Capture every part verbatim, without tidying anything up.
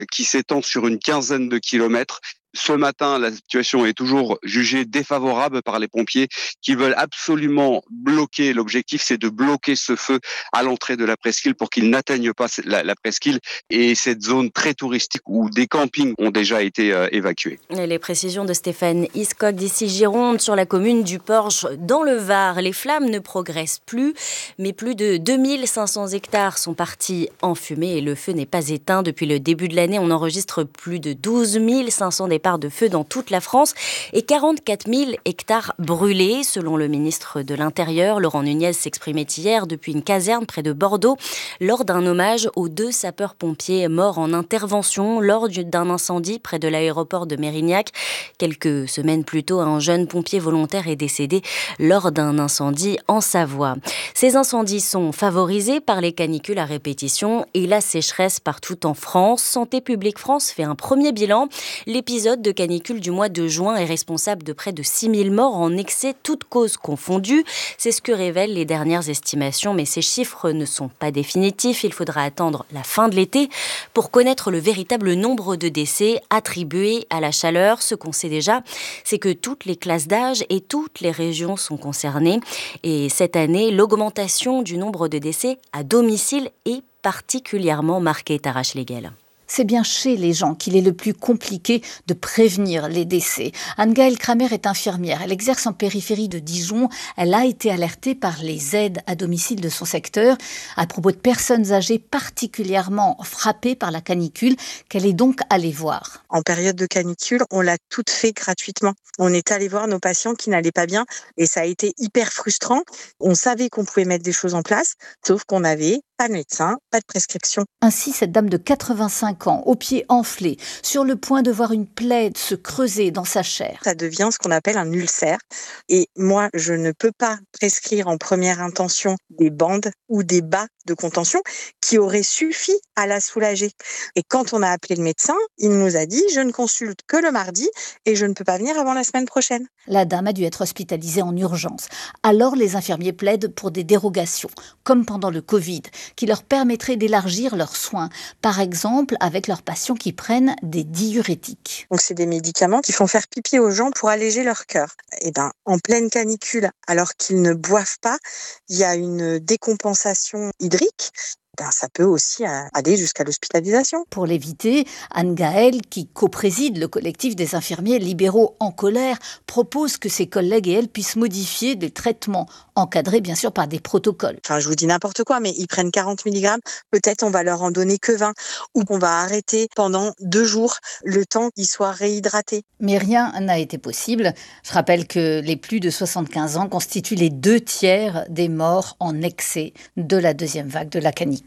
qui s'étend sur une quinzaine de kilomètres. Ce matin, la situation est toujours jugée défavorable par les pompiers qui veulent absolument bloquer. L'objectif, c'est de bloquer ce feu à l'entrée de la presqu'île pour qu'il n'atteigne pas la, la presqu'île et cette zone très touristique où des campings ont déjà été euh, évacués. Et les précisions de Stéphane Hiscock d'ici Gironde sur la commune du Porge dans le Var. Les flammes ne progressent plus, mais plus de deux mille cinq cents hectares sont partis en fumée et le feu n'est pas éteint. Depuis le début de l'année, on enregistre plus de douze mille cinq cents départs de feu dans toute la France et quarante-quatre mille hectares brûlés. Selon le ministre de l'Intérieur, Laurent Nunez s'exprimait hier depuis une caserne près de Bordeaux lors d'un hommage aux deux sapeurs-pompiers morts en intervention lors d'un incendie près de l'aéroport de Mérignac. Quelques semaines plus tôt, un jeune pompier volontaire est décédé lors d'un incendie en Savoie. Ces incendies sont favorisés par les canicules à répétition et la sécheresse partout en France. Santé publique France fait un premier bilan. L'épisode de canicule du mois de juin est responsable de près de six mille morts en excès, toutes causes confondues. C'est ce que révèlent les dernières estimations, mais ces chiffres ne sont pas définitifs. Il faudra attendre la fin de l'été pour connaître le véritable nombre de décès attribués à la chaleur. Ce qu'on sait déjà, c'est que toutes les classes d'âge et toutes les régions sont concernées. Et cette année, l'augmentation du nombre de décès à domicile est particulièrement marquée, Tara Schlegel. C'est bien chez les gens qu'il est le plus compliqué de prévenir les décès. Anne-Gaëlle Kramer est infirmière. Elle exerce en périphérie de Dijon. Elle a été alertée par les aides à domicile de son secteur à propos de personnes âgées particulièrement frappées par la canicule, qu'elle est donc allée voir. En période de canicule, on l'a toute fait gratuitement. On est allé voir nos patients qui n'allaient pas bien et ça a été hyper frustrant. On savait qu'on pouvait mettre des choses en place, sauf qu'on n'avait pas de médecin, pas de prescription. Ainsi, cette dame de quatre-vingt-cinq ans, aux pieds enflés, sur le point de voir une plaie se creuser dans sa chair. Ça devient ce qu'on appelle un ulcère. Et moi, je ne peux pas prescrire en première intention des bandes ou des bas de contention qui auraient suffi à la soulager. Et quand on a appelé le médecin, il nous a dit « je ne consulte que le mardi et je ne peux pas venir avant la semaine prochaine ». La dame a dû être hospitalisée en urgence. Alors les infirmiers plaident pour des dérogations, comme pendant le Covid, qui leur permettraient d'élargir leurs soins, par exemple avec leurs patients qui prennent des diurétiques. Donc c'est des médicaments qui font faire pipi aux gens pour alléger leur cœur. Et ben en pleine canicule, alors qu'ils ne boivent pas, il y a une décompensation hydrique. Ben, ça peut aussi aller jusqu'à l'hospitalisation. Pour l'éviter, Anne-Gaëlle, qui co-préside le collectif des infirmiers libéraux en colère, propose que ses collègues et elle puissent modifier des traitements, encadrés bien sûr par des protocoles. Enfin, je vous dis n'importe quoi, mais ils prennent quarante milligrammes, peut-être on va leur en donner que vingt, ou qu'on va arrêter pendant deux jours, le temps qu'ils soient réhydratés. Mais rien n'a été possible. Je rappelle que les plus de soixante-quinze ans constituent les deux tiers des morts en excès de la deuxième vague de la canicule.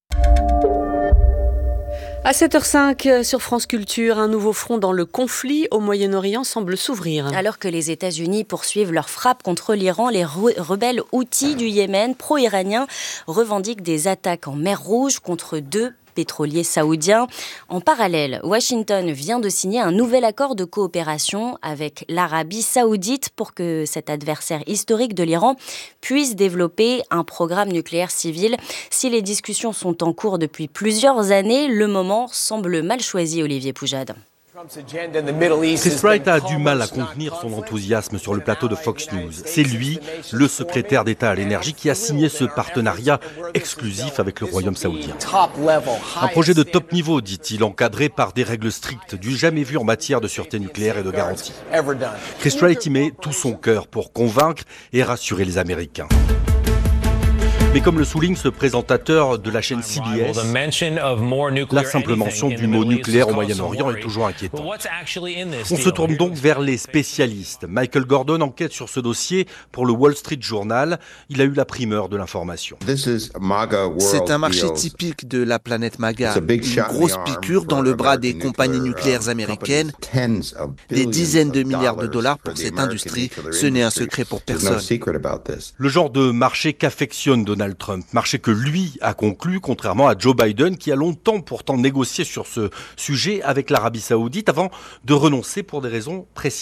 À sept heures cinq sur France Culture, un nouveau front dans le conflit au Moyen-Orient semble s'ouvrir. Alors que les États-Unis poursuivent leur frappe contre l'Iran, les re- rebelles houthis du Yémen, pro-iraniens, revendiquent des attaques en mer Rouge contre deux pétroliers saoudiens. En parallèle, Washington vient de signer un nouvel accord de coopération avec l'Arabie saoudite pour que cet adversaire historique de l'Iran puisse développer un programme nucléaire civil. Si les discussions sont en cours depuis plusieurs années, le moment semble mal choisi, Olivier Poujade. Chris Wright a du mal à contenir son enthousiasme sur le plateau de Fox News. C'est lui, le secrétaire d'État à l'énergie, qui a signé ce partenariat exclusif avec le Royaume saoudien. Un projet de top niveau, dit-il, encadré par des règles strictes, du jamais vu en matière de sûreté nucléaire et de garantie. Chris Wright y met tout son cœur pour convaincre et rassurer les Américains. Mais comme le souligne ce présentateur de la chaîne C B S, la simple mention du mot nucléaire au Moyen-Orient est toujours inquiétante. On se tourne donc vers les spécialistes. Michael Gordon enquête sur ce dossier pour le Wall Street Journal. Il a eu la primeur de l'information. C'est un marché typique de la planète MAGA. Une grosse piqûre dans le bras des compagnies nucléaires américaines. Des dizaines de milliards de dollars pour cette industrie. Ce n'est un secret pour personne. Le genre de marché qu'affectionne Donald Trump, marché que lui a conclu, contrairement à Joe Biden, qui a longtemps pourtant négocié sur ce sujet avec l'Arabie saoudite avant de renoncer pour des raisons précises.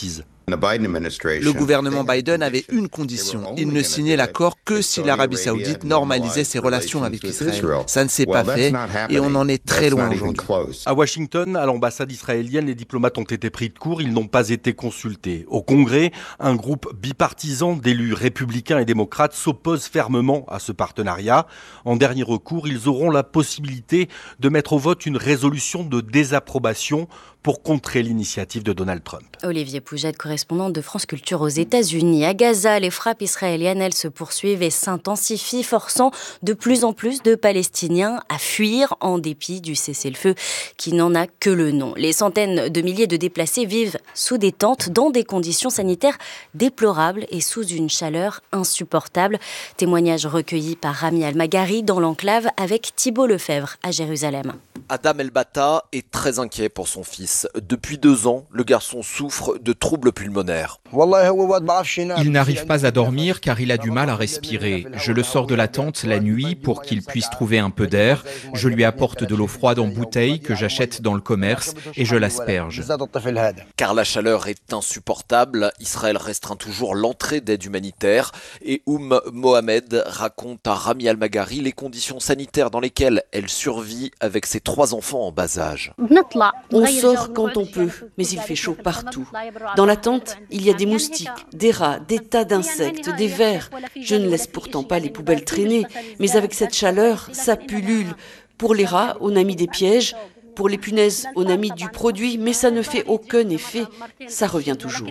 Le gouvernement Biden avait une condition. Il ne signait l'accord que si l'Arabie saoudite normalisait ses relations avec Israël. Ça ne s'est pas fait et on en est très loin aujourd'hui. À Washington, à l'ambassade israélienne, les diplomates ont été pris de court, ils n'ont pas été consultés. Au Congrès, un groupe bipartisan d'élus républicains et démocrates s'oppose fermement à ce partenariat. En dernier recours, ils auront la possibilité de mettre au vote une résolution de désapprobation pour contrer l'initiative de Donald Trump. Olivier Pougette, correspondant de France Culture aux États-Unis. À Gaza, les frappes israéliennes, elles se poursuivent et s'intensifient, forçant de plus en plus de Palestiniens à fuir en dépit du cessez-le-feu qui n'en a que le nom. Les centaines de milliers de déplacés vivent sous des tentes dans des conditions sanitaires déplorables et sous une chaleur insupportable. Témoignage recueilli par Rami Al-Maghari dans l'enclave avec Thibault Lefebvre à Jérusalem. Adam El-Bata est très inquiet pour son fils. Depuis deux ans, le garçon souffre de troubles pulmonaires. Il n'arrive pas à dormir car il a du mal à respirer. Je le sors de la tente la nuit pour qu'il puisse trouver un peu d'air. Je lui apporte de l'eau froide en bouteille que j'achète dans le commerce et je l'asperge. Car la chaleur est insupportable, Israël restreint toujours l'entrée d'aide humanitaire et Oum Mohamed raconte à Rami Al-Maghari les conditions sanitaires dans lesquelles elle survit avec ses trois enfants en bas âge. On sort quand on peut, mais il fait chaud partout. Dans la tente, il y a des moustiques, des rats, des tas d'insectes, des vers. Je ne laisse pourtant pas les poubelles traîner, mais avec cette chaleur, ça pullule. Pour les rats, on a mis des pièges. Pour les punaises, on a mis du produit, mais ça ne fait aucun effet. Ça revient toujours.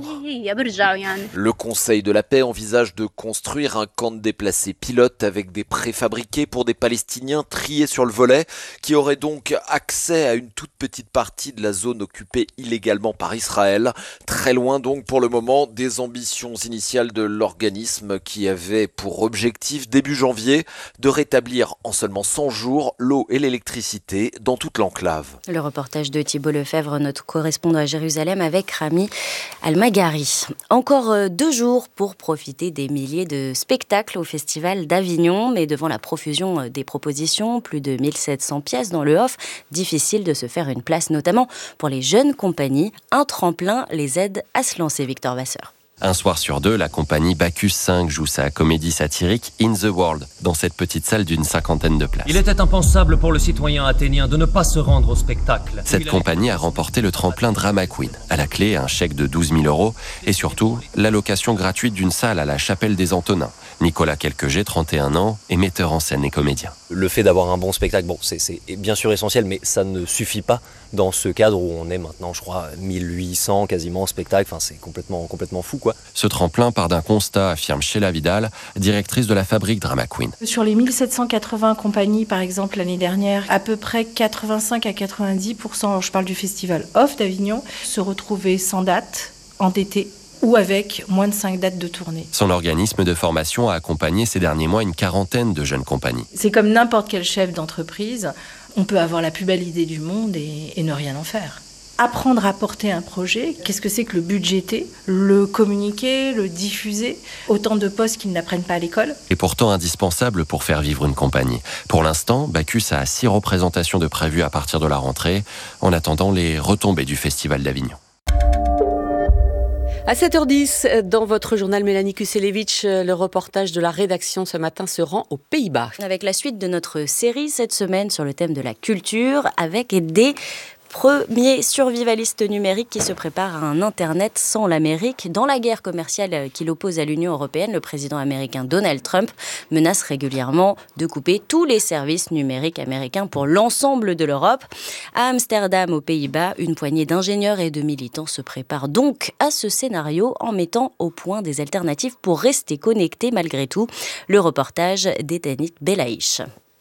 Le Conseil de la paix envisage de construire un camp de déplacés pilotes avec des préfabriqués pour des Palestiniens triés sur le volet, qui auraient donc accès à une toute petite partie de la zone occupée illégalement par Israël. Très loin donc pour le moment des ambitions initiales de l'organisme qui avait pour objectif début janvier de rétablir en seulement cent jours l'eau et l'électricité dans toute l'enclave. Le reportage de Thibault Lefebvre, notre correspondant à Jérusalem avec Rami Al-Maghari. Encore deux jours pour profiter des milliers de spectacles au Festival d'Avignon, mais devant la profusion des propositions, plus de mille sept cents pièces dans le off, difficile de se faire une place, notamment pour les jeunes compagnies. Un tremplin les aide à se lancer, Victor Vasseur. Un soir sur deux, la compagnie Bacchus cinq joue sa comédie satirique In the World, dans cette petite salle d'une cinquantaine de places. Il était impensable pour le citoyen athénien de ne pas se rendre au spectacle. Cette compagnie a remporté le tremplin Drama Queen. À la clé, un chèque de douze mille euros et surtout, l'allocation gratuite d'une salle à la Chapelle des Antonins. Nicolas Quelqueget, trente et un ans, est metteur en scène et comédien. Le fait d'avoir un bon spectacle, bon, c'est, c'est bien sûr essentiel, mais ça ne suffit pas dans ce cadre où on est maintenant, je crois, mille huit cents quasiment en spectacle. Enfin, c'est complètement, complètement fou, quoi. Ce tremplin part d'un constat, affirme Sheila Vidal, directrice de la fabrique Drama Queen. Sur les mille sept cent quatre-vingts compagnies, par exemple, l'année dernière, à peu près quatre-vingt-cinq à quatre-vingt-dix pour cent, je parle du festival Off d'Avignon, se retrouvaient sans date, endettés, ou avec moins de cinq dates de tournée. Son organisme de formation a accompagné ces derniers mois une quarantaine de jeunes compagnies. C'est comme n'importe quel chef d'entreprise, on peut avoir la plus belle idée du monde et, et ne rien en faire. Apprendre à porter un projet, qu'est-ce que c'est que le budgéter, le communiquer, le diffuser, autant de postes qu'ils n'apprennent pas à l'école. Et pourtant indispensable pour faire vivre une compagnie. Pour l'instant, Bacchus a six représentations de prévues à partir de la rentrée, en attendant les retombées du Festival d'Avignon. À sept heures dix, dans votre journal, Mélanie Kuselevich, le reportage de la rédaction ce matin se rend aux Pays-Bas. Avec la suite de notre série cette semaine sur le thème de la culture, avec des premier survivaliste numérique qui se prépare à un Internet sans l'Amérique. Dans la guerre commerciale qui l'oppose à l'Union européenne, le président américain Donald Trump menace régulièrement de couper tous les services numériques américains pour l'ensemble de l'Europe. À Amsterdam, aux Pays-Bas, une poignée d'ingénieurs et de militants se prépare donc à ce scénario en mettant au point des alternatives pour rester connectés malgré tout. Le reportage d'Etanit Belaïch.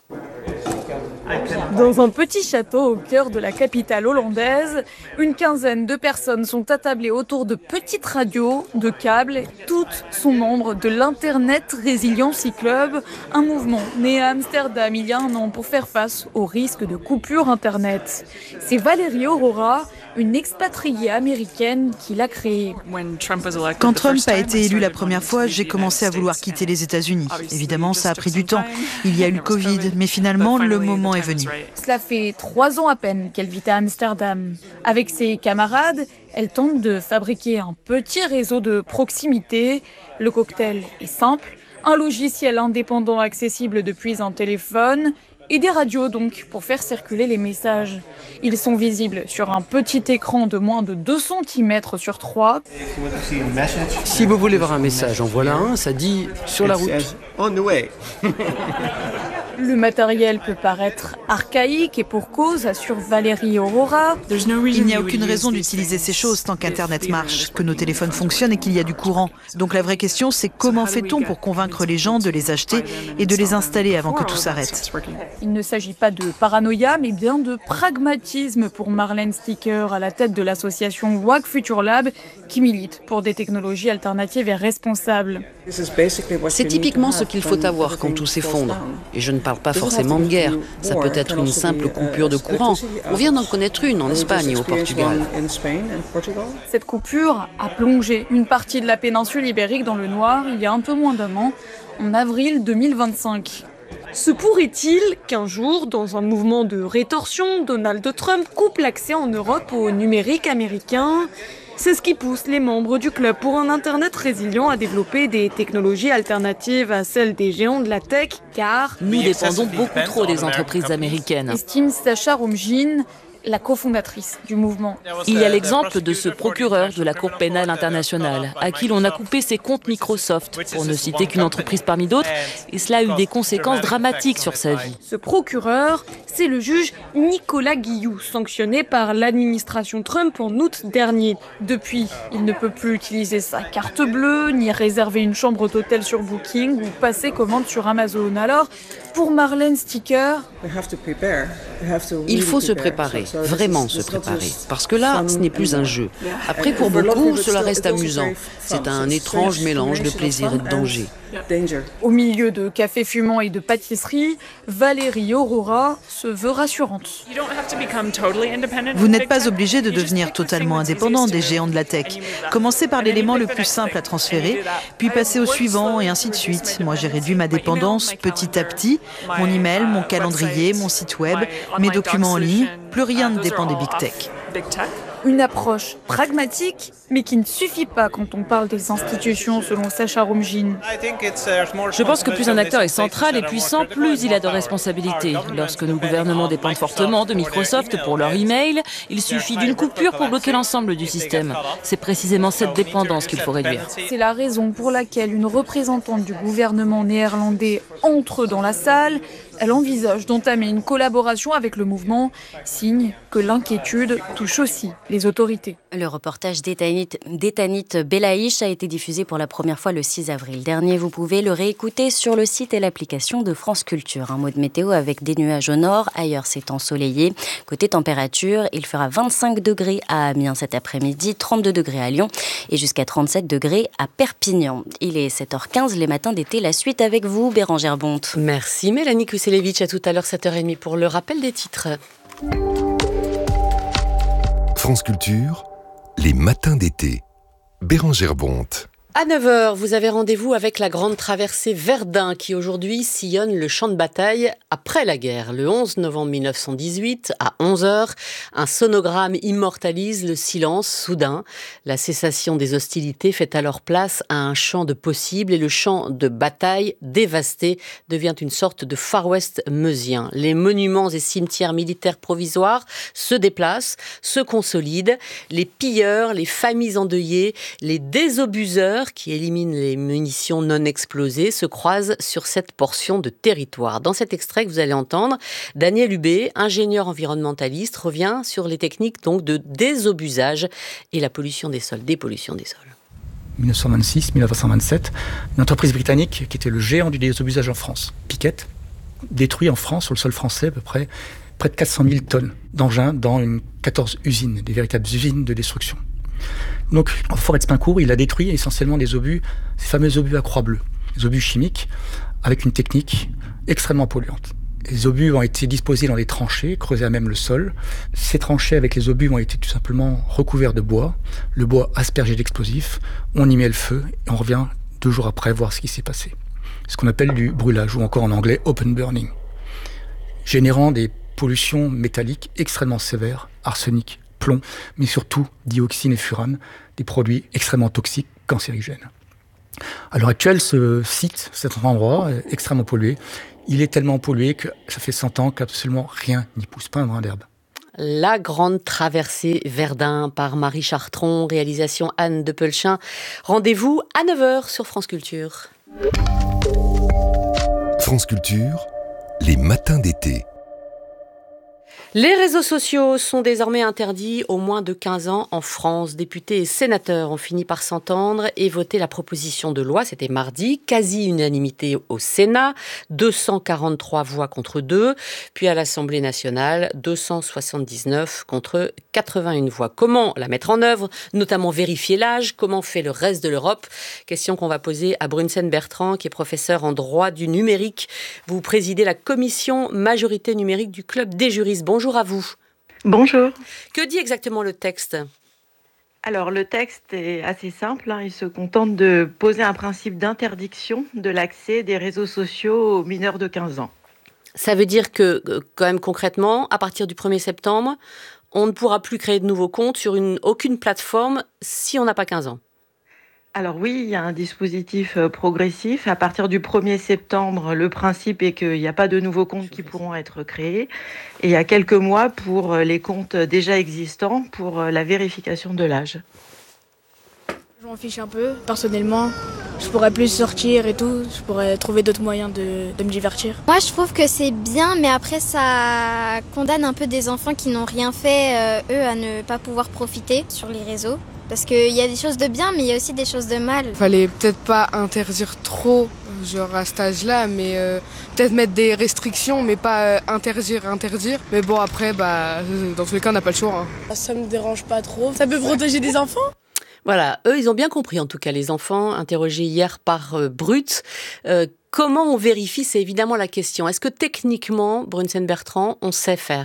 Dans un petit château au cœur de la capitale hollandaise, une quinzaine de personnes sont attablées autour de petites radios, de câbles. Toutes sont membres de l'Internet Resiliency Club, un mouvement né à Amsterdam il y a un an pour faire face au risque de coupure Internet. C'est Valérie Aurora, une expatriée américaine qui l'a créé. Quand Trump a été élu la première fois, j'ai commencé à vouloir quitter les États-Unis. Évidemment, ça a pris du temps. Il y a eu le Covid, mais finalement, le moment est venu. Cela fait trois ans à peine qu'elle vit à Amsterdam. Avec ses camarades, elle tente de fabriquer un petit réseau de proximité. Le cocktail est simple, un logiciel indépendant accessible depuis un téléphone et des radios donc pour faire circuler les messages. Ils sont visibles sur un petit écran de moins de deux centimètres sur trois. Si vous voulez voir un message, en voilà un, ça dit « sur la route ». Le matériel peut paraître archaïque et pour cause, assure Valérie Aurora. Il n'y a aucune raison d'utiliser ces choses tant qu'Internet marche, que nos téléphones fonctionnent et qu'il y a du courant. Donc la vraie question, c'est comment fait-on pour convaincre les gens de les acheter et de les installer avant que tout s'arrête ? Il ne s'agit pas de paranoïa, mais bien de pragmatisme pour Marlène Sticker, à la tête de l'association W A C Future Lab, qui milite pour des technologies alternatives et responsables. C'est typiquement ce qu'il faut avoir quand tout s'effondre. Et je ne parle pas forcément de guerre. Ça peut être une simple coupure de courant. On vient d'en connaître une en Espagne et au Portugal. Cette coupure a plongé une partie de la péninsule ibérique dans le noir il y a un peu moins d'un an, en avril deux mille vingt-cinq. Se pourrait-il qu'un jour, dans un mouvement de rétorsion, Donald Trump coupe l'accès en Europe au numérique américain ? C'est ce qui pousse les membres du Club pour un Internet résilient à développer des technologies alternatives à celles des géants de la tech, car nous dépendons beaucoup trop des entreprises américaines. Estime Sacha Romjin, la cofondatrice du mouvement. Il y a l'exemple de ce procureur de la Cour pénale internationale, à qui l'on a coupé ses comptes Microsoft, pour ne citer qu'une entreprise parmi d'autres, et cela a eu des conséquences dramatiques sur sa vie. Ce procureur, c'est le juge Nicolas Guillou, sanctionné par l'administration Trump en août dernier. Depuis, il ne peut plus utiliser sa carte bleue, ni réserver une chambre d'hôtel sur Booking ou passer commande sur Amazon. Alors, pour Marlène Sticker, il faut se préparer, vraiment se préparer, parce que là, ce n'est plus un jeu. Après, pour beaucoup, cela reste amusant. C'est un étrange mélange de plaisir et de danger. Au milieu de cafés fumants et de pâtisseries, Valérie Aurora se veut rassurante. Vous n'êtes pas obligé de devenir totalement indépendant des géants de la tech. Commencez par l'élément le plus simple à transférer, puis passez au suivant et ainsi de suite. Moi, j'ai réduit ma dépendance petit à petit. Mon email, mon calendrier, mon site web, mes documents en ligne. Plus rien ne dépend des big tech. Une approche pragmatique, mais qui ne suffit pas quand on parle des institutions, selon Sacha Romjin. Je pense que plus un acteur est central et puissant, plus il a de responsabilités. Lorsque nos gouvernements dépendent fortement de Microsoft pour leur email, il suffit d'une coupure pour bloquer l'ensemble du système. C'est précisément cette dépendance qu'il faut réduire. C'est la raison pour laquelle une représentante du gouvernement néerlandais entre dans la salle. Elle envisage d'entamer une collaboration avec le mouvement, signe que l'inquiétude touche aussi les autorités. Le reportage d'Etanit Belaïch a été diffusé pour la première fois le six avril dernier. Vous pouvez le réécouter sur le site et l'application de France Culture. Un mot de météo avec des nuages au nord, ailleurs c'est ensoleillé. Côté température, il fera vingt-cinq degrés à Amiens cet après-midi, trente-deux degrés à Lyon et jusqu'à trente-sept degrés à Perpignan. Il est sept heures quinze, les matins d'été, la suite avec vous, Bérangère Bonte. Merci Mélanie Kuselevich, à tout à l'heure sept heures trente pour le rappel des titres. France Culture, les matins d'été. Bérangère Bonte. À neuf heures, vous avez rendez-vous avec la grande traversée Verdun qui aujourd'hui sillonne le champ de bataille après la guerre. Le onze novembre mille neuf cent dix-huit, à onze heures, un sonogramme immortalise le silence soudain. La cessation des hostilités fait alors place à un champ de possibles et le champ de bataille dévasté devient une sorte de Far West meusien. Les monuments et cimetières militaires provisoires se déplacent, se consolident. Les pilleurs, les familles endeuillées, les désobuseurs qui éliminent les munitions non explosées se croisent sur cette portion de territoire. Dans cet extrait que vous allez entendre, Daniel Hubé, ingénieur environnementaliste, revient sur les techniques donc de désobusage et la pollution des sols, dépollution des sols. mille neuf cent vingt-six mille neuf cent vingt-sept, une entreprise britannique qui était le géant du désobusage en France, Piquet, détruit en France, sur le sol français, à peu près près de quatre cent mille tonnes d'engins dans une quatorze usines, des véritables usines de destruction. Donc, en forêt de Spincourt, il a détruit essentiellement des obus, ces fameux obus à croix bleue, des obus chimiques, avec une technique extrêmement polluante. Les obus ont été disposés dans des tranchées, creusées à même le sol. Ces tranchées avec les obus ont été tout simplement recouverts de bois. Le bois aspergé d'explosifs. On y met le feu et on revient deux jours après voir ce qui s'est passé. Ce qu'on appelle du brûlage, ou encore en anglais open burning, générant des pollutions métalliques extrêmement sévères, arsenic, plomb, mais surtout dioxine et furane, des produits extrêmement toxiques, cancérigènes. À l'heure actuelle, ce site, cet endroit est extrêmement pollué. Il est tellement pollué que ça fait cent ans qu'absolument rien n'y pousse, pas un brin d'herbe. La grande traversée Verdun par Marie Chartron, réalisation Anne de Pelchin. Rendez-vous à neuf heures sur France Culture. France Culture, les matins d'été. Les réseaux sociaux sont désormais interdits aux moins de quinze ans en France. Députés et sénateurs ont fini par s'entendre et voter la proposition de loi. C'était mardi, quasi-unanimité au Sénat, deux cent quarante-trois voix contre deux. Puis à l'Assemblée nationale, deux cent soixante-dix-neuf contre quatre-vingt-une voix. Comment la mettre en œuvre, notamment vérifier l'âge? Comment fait le reste de l'Europe? Question qu'on va poser à Brunsen Bertrand, qui est professeur en droit du numérique. Vous présidez la commission majorité numérique du Club des juristes. Bonjour. Bonjour à vous. Bonjour. Que dit exactement le texte ? Alors, le texte est assez simple. Hein. Il se contente de poser un principe d'interdiction de l'accès des réseaux sociaux aux mineurs de quinze ans. Ça veut dire que, quand même concrètement, à partir du premier septembre, on ne pourra plus créer de nouveaux comptes sur une, aucune plateforme si on n'a pas quinze ans. Alors oui, il y a un dispositif progressif. À partir du premier septembre, le principe est qu'il n'y a pas de nouveaux comptes qui pourront être créés. Et il y a quelques mois pour les comptes déjà existants pour la vérification de l'âge. Je m'en fiche un peu, personnellement. Je pourrais plus sortir et tout. Je pourrais trouver d'autres moyens de, de me divertir. Moi, je trouve que c'est bien, mais après, ça condamne un peu des enfants qui n'ont rien fait, euh, eux, à ne pas pouvoir profiter sur les réseaux. Parce qu'il y a des choses de bien, mais il y a aussi des choses de mal. Fallait peut-être pas interdire trop, genre à cet âge-là, mais euh, peut-être mettre des restrictions, mais pas euh, interdire, interdire. Mais bon, après, bah, dans tous les cas, on n'a pas le choix. Hein. Ça me dérange pas trop. Ça peut protéger des enfants. Voilà, eux, ils ont bien compris, en tout cas, les enfants, interrogés hier par euh, Brut. Euh, comment on vérifie, c'est évidemment la question. Est-ce que techniquement, Brunsen Bertrand, on sait faire ?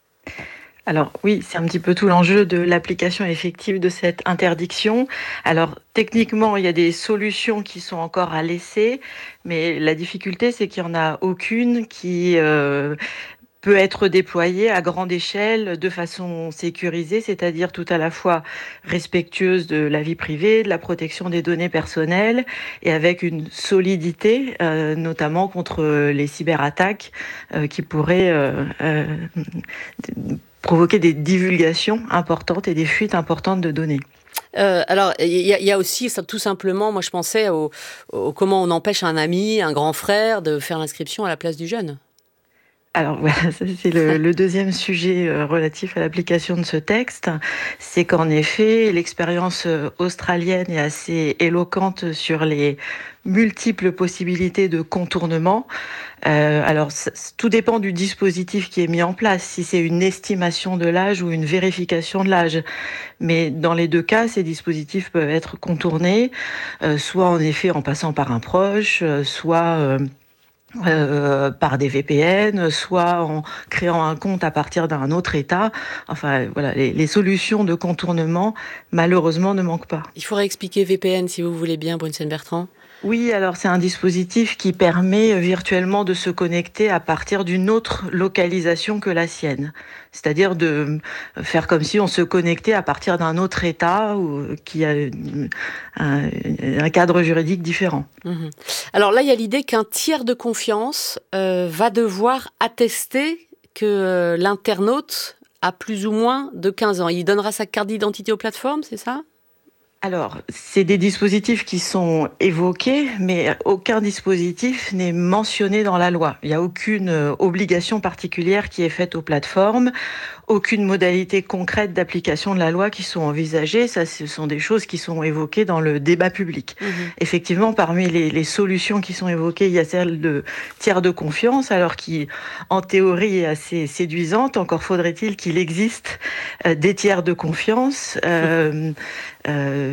Alors oui, c'est un petit peu tout l'enjeu de l'application effective de cette interdiction. Alors techniquement, il y a des solutions qui sont encore à laisser, mais la difficulté, c'est qu'il n'y en a aucune qui euh, peut être déployée à grande échelle de façon sécurisée, c'est-à-dire tout à la fois respectueuse de la vie privée, de la protection des données personnelles et avec une solidité, euh, notamment contre les cyberattaques euh, qui pourraient... Euh, euh, provoquer des divulgations importantes et des fuites importantes de données. Euh, alors, il y, y a aussi, ça, tout simplement, moi je pensais au, au comment on empêche un ami, un grand frère de faire l'inscription à la place du jeune. Alors voilà, ça, c'est le, le deuxième sujet relatif à l'application de ce texte. C'est qu'en effet, l'expérience australienne est assez éloquente sur les multiples possibilités de contournement. Euh, alors, ça, tout dépend du dispositif qui est mis en place, si c'est une estimation de l'âge ou une vérification de l'âge. Mais dans les deux cas, ces dispositifs peuvent être contournés, euh, soit en effet en passant par un proche, euh, soit... Euh, Euh, par des V P N, soit en créant un compte à partir d'un autre État. Enfin, voilà, les, les solutions de contournement, malheureusement, ne manquent pas. Il faudrait expliquer V P N, si vous voulez bien, Brunsen Bertrand. Oui, alors c'est un dispositif qui permet virtuellement de se connecter à partir d'une autre localisation que la sienne. C'est-à-dire de faire comme si on se connectait à partir d'un autre État ou, qui a un, un cadre juridique différent. Mmh. Alors là, il y a l'idée qu'un tiers de confiance euh, va devoir attester que euh, l'internaute a plus ou moins de quinze ans. Il donnera sa carte d'identité aux plateformes, c'est ça ? Alors, c'est des dispositifs qui sont évoqués, mais aucun dispositif n'est mentionné dans la loi. Il n'y a aucune obligation particulière qui est faite aux plateformes. aucune modalité concrète d'application de la loi qui sont envisagées. Ça, ce sont des choses qui sont évoquées dans le débat public. Mmh. Effectivement, parmi les, les solutions qui sont évoquées, il y a celle de tiers de confiance, alors qui, en théorie, est assez séduisante. Encore faudrait-il qu'il existe euh, des tiers de confiance euh, euh,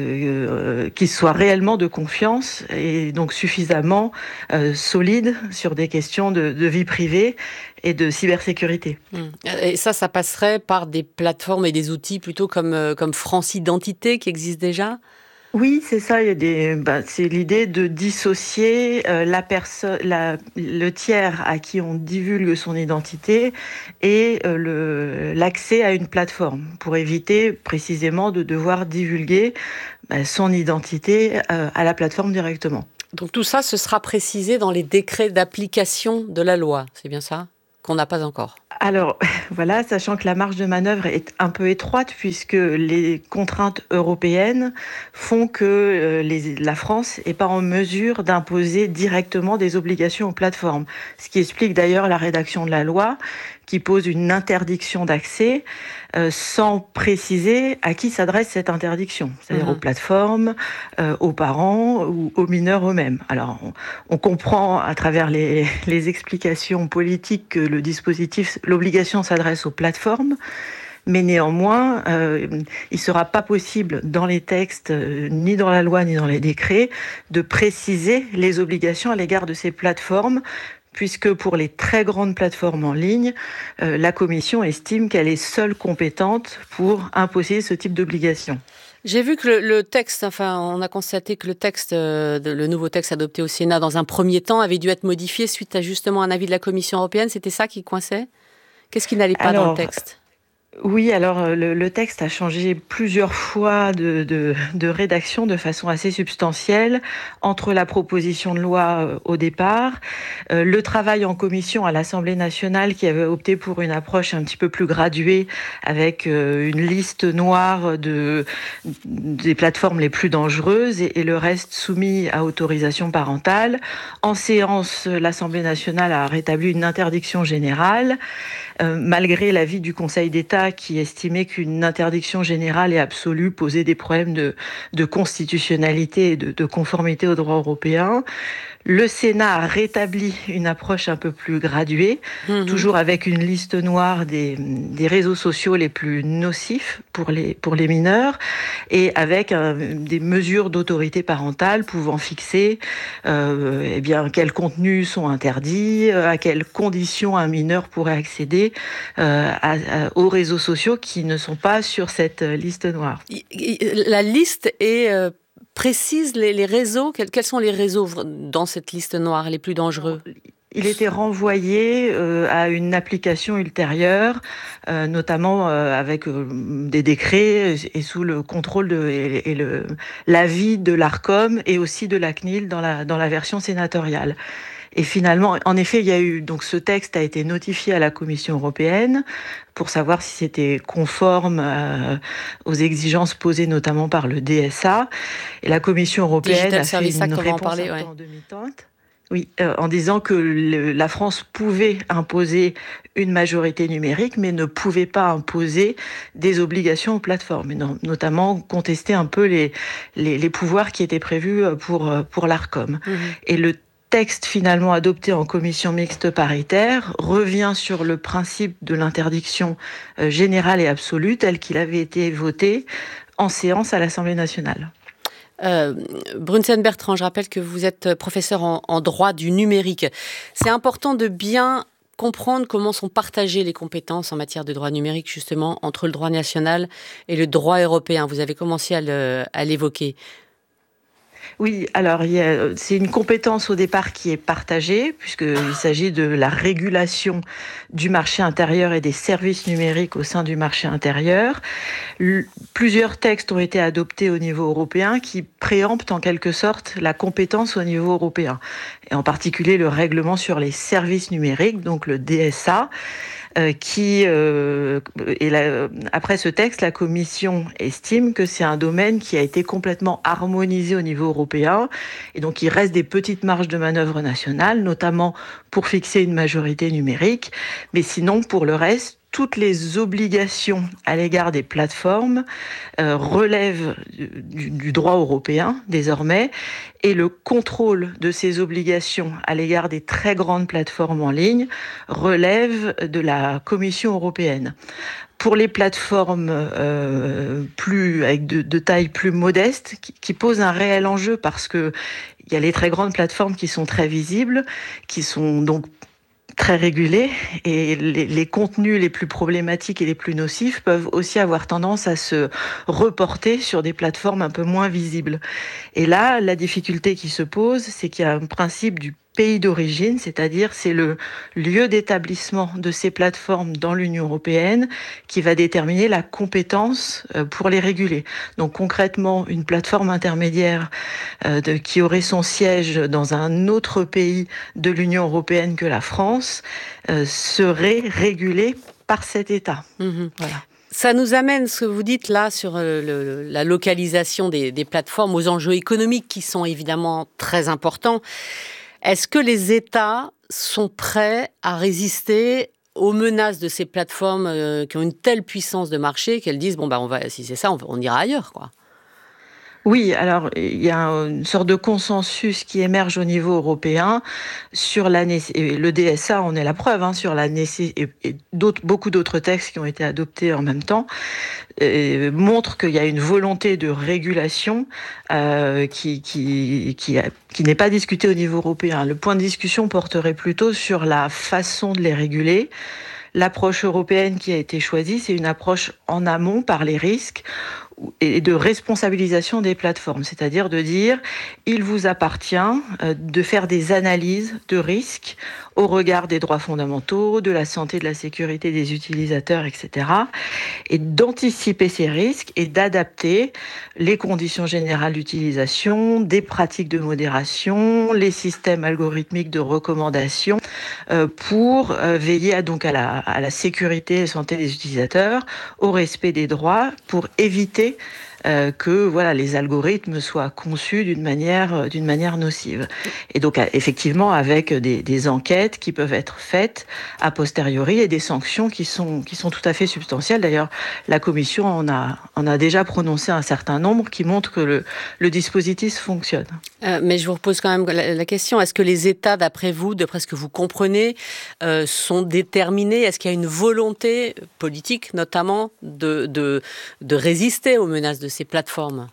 euh, qui soient réellement de confiance et donc suffisamment euh, solides sur des questions de, de vie privée et de cybersécurité. Et ça, ça passerait par des plateformes et des outils plutôt comme, euh, comme France Identité qui existent déjà ? Oui, c'est ça. Il y a des, bah, c'est l'idée de dissocier euh, la personne, la, le tiers à qui on divulgue son identité et euh, le, l'accès à une plateforme pour éviter précisément de devoir divulguer bah, son identité euh, à la plateforme directement. Donc tout ça, ce sera précisé dans les décrets d'application de la loi, c'est bien ça ? Qu'on n'a pas encore. Alors, voilà, sachant que la marge de manœuvre est un peu étroite puisque les contraintes européennes font que euh, les, la France n'est pas en mesure d'imposer directement des obligations aux plateformes. Ce qui explique d'ailleurs la rédaction de la loi qui pose une interdiction d'accès euh, sans préciser à qui s'adresse cette interdiction, c'est-à-dire mmh. aux plateformes, euh, aux parents ou aux mineurs eux-mêmes. Alors, on, on comprend à travers les, les explications politiques que le dispositif, l'obligation s'adresse aux plateformes, mais néanmoins, euh, il ne sera pas possible dans les textes, euh, ni dans la loi, ni dans les décrets, de préciser les obligations à l'égard de ces plateformes, puisque pour les très grandes plateformes en ligne, euh, la Commission estime qu'elle est seule compétente pour imposer ce type d'obligation. J'ai vu que le, le texte, enfin, on a constaté que le texte, euh, le nouveau texte adopté au Sénat dans un premier temps avait dû être modifié suite à justement un avis de la Commission européenne. C'était ça qui coinçait ? Qu'est-ce qui n'allait pas Alors, dans le texte ? Oui, alors le, le texte a changé plusieurs fois de, de, de rédaction de façon assez substantielle entre la proposition de loi euh, au départ, euh, le travail en commission à l'Assemblée nationale qui avait opté pour une approche un petit peu plus graduée avec euh, une liste noire de, des plateformes les plus dangereuses et, et le reste soumis à autorisation parentale. En séance, l'Assemblée nationale a rétabli une interdiction générale, euh, malgré l'avis du Conseil d'État qui estimait qu'une interdiction générale et absolue posait des problèmes de, de constitutionnalité et de, de conformité au droit européen. Le Sénat a rétabli une approche un peu plus graduée, mmh. toujours avec une liste noire des, des réseaux sociaux les plus nocifs pour les, pour les mineurs et avec un, des mesures d'autorité parentale pouvant fixer euh, eh bien, quels contenus sont interdits, à quelles conditions un mineur pourrait accéder euh, à, à, aux réseaux sociaux qui ne sont pas sur cette liste noire. La liste est... Euh... précise les, les réseaux, quels, quels sont les réseaux dans cette liste noire les plus dangereux ? Il était renvoyé euh, à une application ultérieure, euh, notamment euh, avec euh, des décrets et sous le contrôle de, et, et le, l'avis de l'Arcom et aussi de la C N I L dans la, dans la version sénatoriale. Et finalement, en effet, il y a eu donc ce texte a été notifié à la Commission européenne pour savoir si c'était conforme euh, aux exigences posées notamment par le D S A. Et la Commission européenne Digital a fait une Act, réponse parler, un ouais. peu en demi-teinte. Oui, euh, en disant que le, la France pouvait imposer une majorité numérique, mais ne pouvait pas imposer des obligations aux plateformes, et non, notamment contester un peu les, les, les pouvoirs qui étaient prévus pour, pour l'Arcom. Mmh. Et le texte finalement adopté en commission mixte paritaire revient sur le principe de l'interdiction générale et absolue tel qu'il avait été voté en séance à l'Assemblée nationale. Euh, Brunsen Bertrand, je rappelle que vous êtes professeur en, en droit du numérique. C'est important de bien comprendre comment sont partagées les compétences en matière de droit numérique, justement, entre le droit national et le droit européen. Vous avez commencé à, le, à l'évoquer. Oui, alors il y a, c'est une compétence au départ qui est partagée, puisqu'il s'agit de la régulation du marché intérieur et des services numériques au sein du marché intérieur. Le, plusieurs textes ont été adoptés au niveau européen qui préemptent en quelque sorte la compétence au niveau européen, et en particulier le règlement sur les services numériques, donc le D S A. Euh, qui, euh, et la, après ce texte, la Commission estime que c'est un domaine qui a été complètement harmonisé au niveau européen, et donc il reste des petites marges de manœuvre nationales, notamment pour fixer une majorité numérique, mais sinon pour le reste, toutes les obligations à l'égard des plateformes euh, relèvent du, du droit européen désormais, et le contrôle de ces obligations à l'égard des très grandes plateformes en ligne relève de la Commission européenne. Pour les plateformes euh, plus avec de, de taille plus modeste, qui, qui posent un réel enjeu parce que il y a les très grandes plateformes qui sont très visibles, qui sont donc très régulés, et les, les contenus les plus problématiques et les plus nocifs peuvent aussi avoir tendance à se reporter sur des plateformes un peu moins visibles. Et là, la difficulté qui se pose, c'est qu'il y a un principe du pays d'origine, c'est-à-dire c'est le lieu d'établissement de ces plateformes dans l'Union européenne qui va déterminer la compétence pour les réguler. Donc concrètement, une plateforme intermédiaire euh, de, qui aurait son siège dans un autre pays de l'Union européenne que la France euh, serait régulée par cet État. Mmh. Voilà. Ça nous amène, ce que vous dites là, sur le, la localisation des, des plateformes, aux enjeux économiques qui sont évidemment très importants. Est-ce que les États sont prêts à résister aux menaces de ces plateformes euh, qui ont une telle puissance de marché qu'elles disent bon bah on va, si c'est ça, on, on ira ailleurs, quoi? Oui, alors il y a une sorte de consensus qui émerge au niveau européen sur la nécessité, le D S A en est la preuve, hein, sur la nécessité, et, et d'autres, beaucoup d'autres textes qui ont été adoptés en même temps, euh, montrent qu'il y a une volonté de régulation euh, qui, qui, qui, a, qui n'est pas discutée au niveau européen. Le point de discussion porterait plutôt sur la façon de les réguler. L'approche européenne qui a été choisie, c'est une approche en amont par les risques et de responsabilisation des plateformes, c'est-à-dire de dire il vous appartient de faire des analyses de risques au regard des droits fondamentaux, de la santé, de la sécurité des utilisateurs, et cetera, et d'anticiper ces risques et d'adapter les conditions générales d'utilisation, des pratiques de modération, les systèmes algorithmiques de recommandation euh, pour euh, veiller à, donc à la, à la sécurité et la santé des utilisateurs, au respect des droits, pour éviter Euh, que voilà, les algorithmes soient conçus d'une manière, d'une manière nocive. Et donc, effectivement, avec des, des enquêtes qui peuvent être faites a posteriori et des sanctions qui sont, qui sont tout à fait substantielles. D'ailleurs, la Commission en a, en a déjà prononcé un certain nombre qui montrent que le, le dispositif fonctionne. Euh, mais je vous repose quand même la, la question, est-ce que les États, d'après vous, d'après ce que vous comprenez, euh, sont déterminés? Est-ce qu'il y a une volonté politique, notamment, de, de, de résister aux menaces de ces plateformes?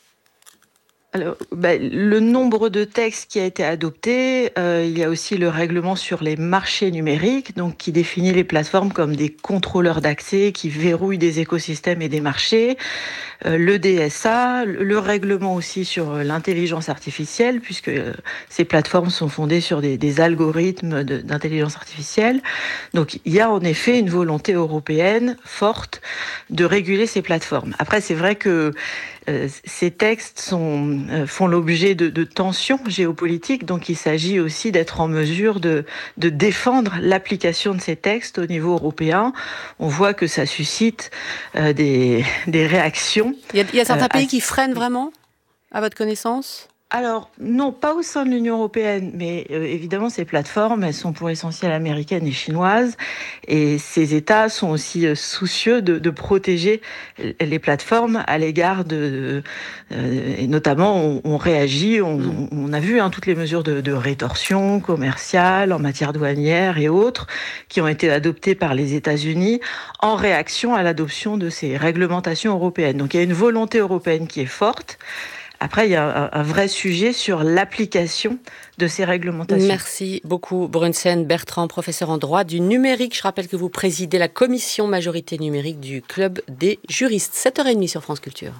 Alors, ben, le nombre de textes qui a été adopté, euh, il y a aussi le règlement sur les marchés numériques, donc qui définit les plateformes comme des contrôleurs d'accès qui verrouillent des écosystèmes et des marchés. Euh, le D S A, le règlement aussi sur l'intelligence artificielle, puisque euh, ces plateformes sont fondées sur des, des algorithmes de, d'intelligence artificielle. Donc, il y a en effet une volonté européenne forte de réguler ces plateformes. Après, c'est vrai que Euh, ces textes sont, euh, font l'objet de, de tensions géopolitiques, donc il s'agit aussi d'être en mesure de, de défendre l'application de ces textes au niveau européen. On voit que ça suscite euh, des, des réactions. Il y a, il y a certains euh, pays à... qui freinent vraiment, à votre connaissance ? Alors, non, pas au sein de l'Union européenne, mais euh, évidemment, ces plateformes, elles sont pour essentiel américaines et chinoises, et ces États sont aussi euh, soucieux de, de protéger les plateformes à l'égard de... Euh, et notamment, on, on réagit, on, on, on a vu hein, toutes les mesures de, de rétorsion commerciale, en matière douanière et autres, qui ont été adoptées par les États-Unis en réaction à l'adoption de ces réglementations européennes. Donc, il y a une volonté européenne qui est forte. Après, il y a un, un vrai sujet sur l'application de ces réglementations. Merci beaucoup, Brunsen Bertrand, professeur en droit du numérique. Je rappelle que vous présidez la commission majorité numérique du Club des juristes. sept heures trente sur France Culture.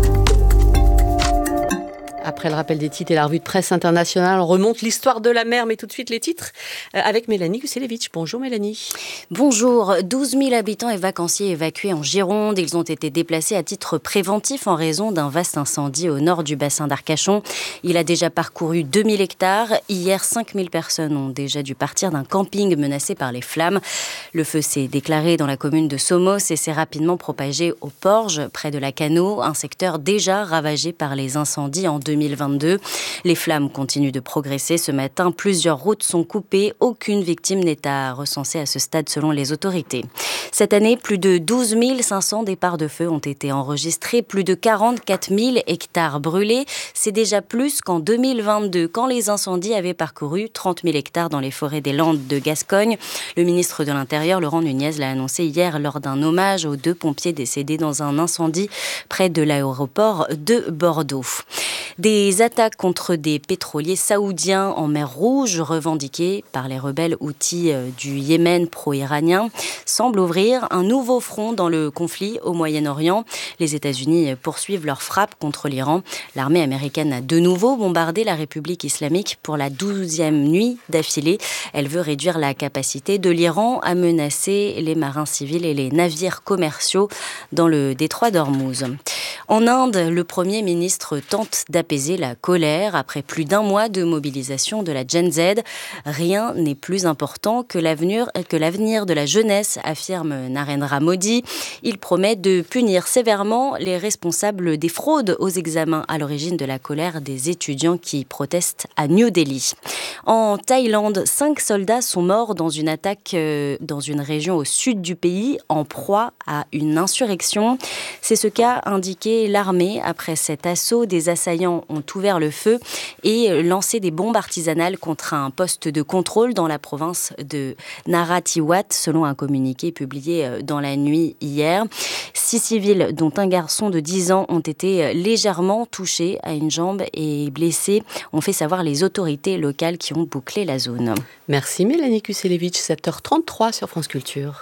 Après le rappel des titres et la revue de presse internationale, on remonte l'histoire de la mer, mais tout de suite les titres avec Mélanie Gusselevitch. Bonjour Mélanie. Bonjour. douze mille habitants et vacanciers évacués en Gironde. Ils ont été déplacés à titre préventif en raison d'un vaste incendie au nord du bassin d'Arcachon. Il a déjà parcouru deux mille hectares. Hier, cinq mille personnes ont déjà dû partir d'un camping menacé par les flammes. Le feu s'est déclaré dans la commune de Somos et s'est rapidement propagé aux Porges, près de la Cano, un secteur déjà ravagé par les incendies en deux mille mille vingt-deux. Les flammes continuent de progresser. Ce matin, plusieurs routes sont coupées. Aucune victime n'est à recenser à ce stade selon les autorités. Cette année, plus de douze mille cinq cents départs de feu ont été enregistrés. Plus de quarante-quatre mille hectares brûlés. C'est déjà plus qu'en deux mille vingt-deux, quand les incendies avaient parcouru trente mille hectares dans les forêts des Landes de Gascogne. Le ministre de l'Intérieur, Laurent Nunez, l'a annoncé hier lors d'un hommage aux deux pompiers décédés dans un incendie près de l'aéroport de Bordeaux. Des attaques contre des pétroliers saoudiens en mer Rouge, revendiquées par les rebelles houthis du Yémen pro-iranien, semblent ouvrir un nouveau front dans le conflit au Moyen-Orient. Les États-Unis poursuivent leurs frappes contre l'Iran. L'armée américaine a de nouveau bombardé la République islamique pour la douzième nuit d'affilée. Elle veut réduire la capacité de l'Iran à menacer les marins civils et les navires commerciaux dans le détroit d'Ormuz. En Inde, le Premier ministre tente d'apaiser la colère après plus d'un mois de mobilisation de la Gen Z. Rien n'est plus important que l'avenir, que l'avenir de la jeunesse, affirme Narendra Modi. Il promet de punir sévèrement les responsables des fraudes aux examens à l'origine de la colère des étudiants qui protestent à New Delhi. En Thaïlande, cinq soldats sont morts dans une attaque euh, dans une région au sud du pays, en proie à une insurrection. C'est ce qu'a indiqué l'armée après cet assaut. Des assaillants ont ouvert le feu et lancé des bombes artisanales contre un poste de contrôle dans la province de Narathiwat, selon un communiqué publié dans la nuit hier. Six civils, dont un garçon de dix ans, ont été légèrement touchés à une jambe et blessés, ont fait savoir les autorités locales qui ont bouclé la zone. Merci Mélanie Kuselevich, sept heures trente-trois sur France Culture.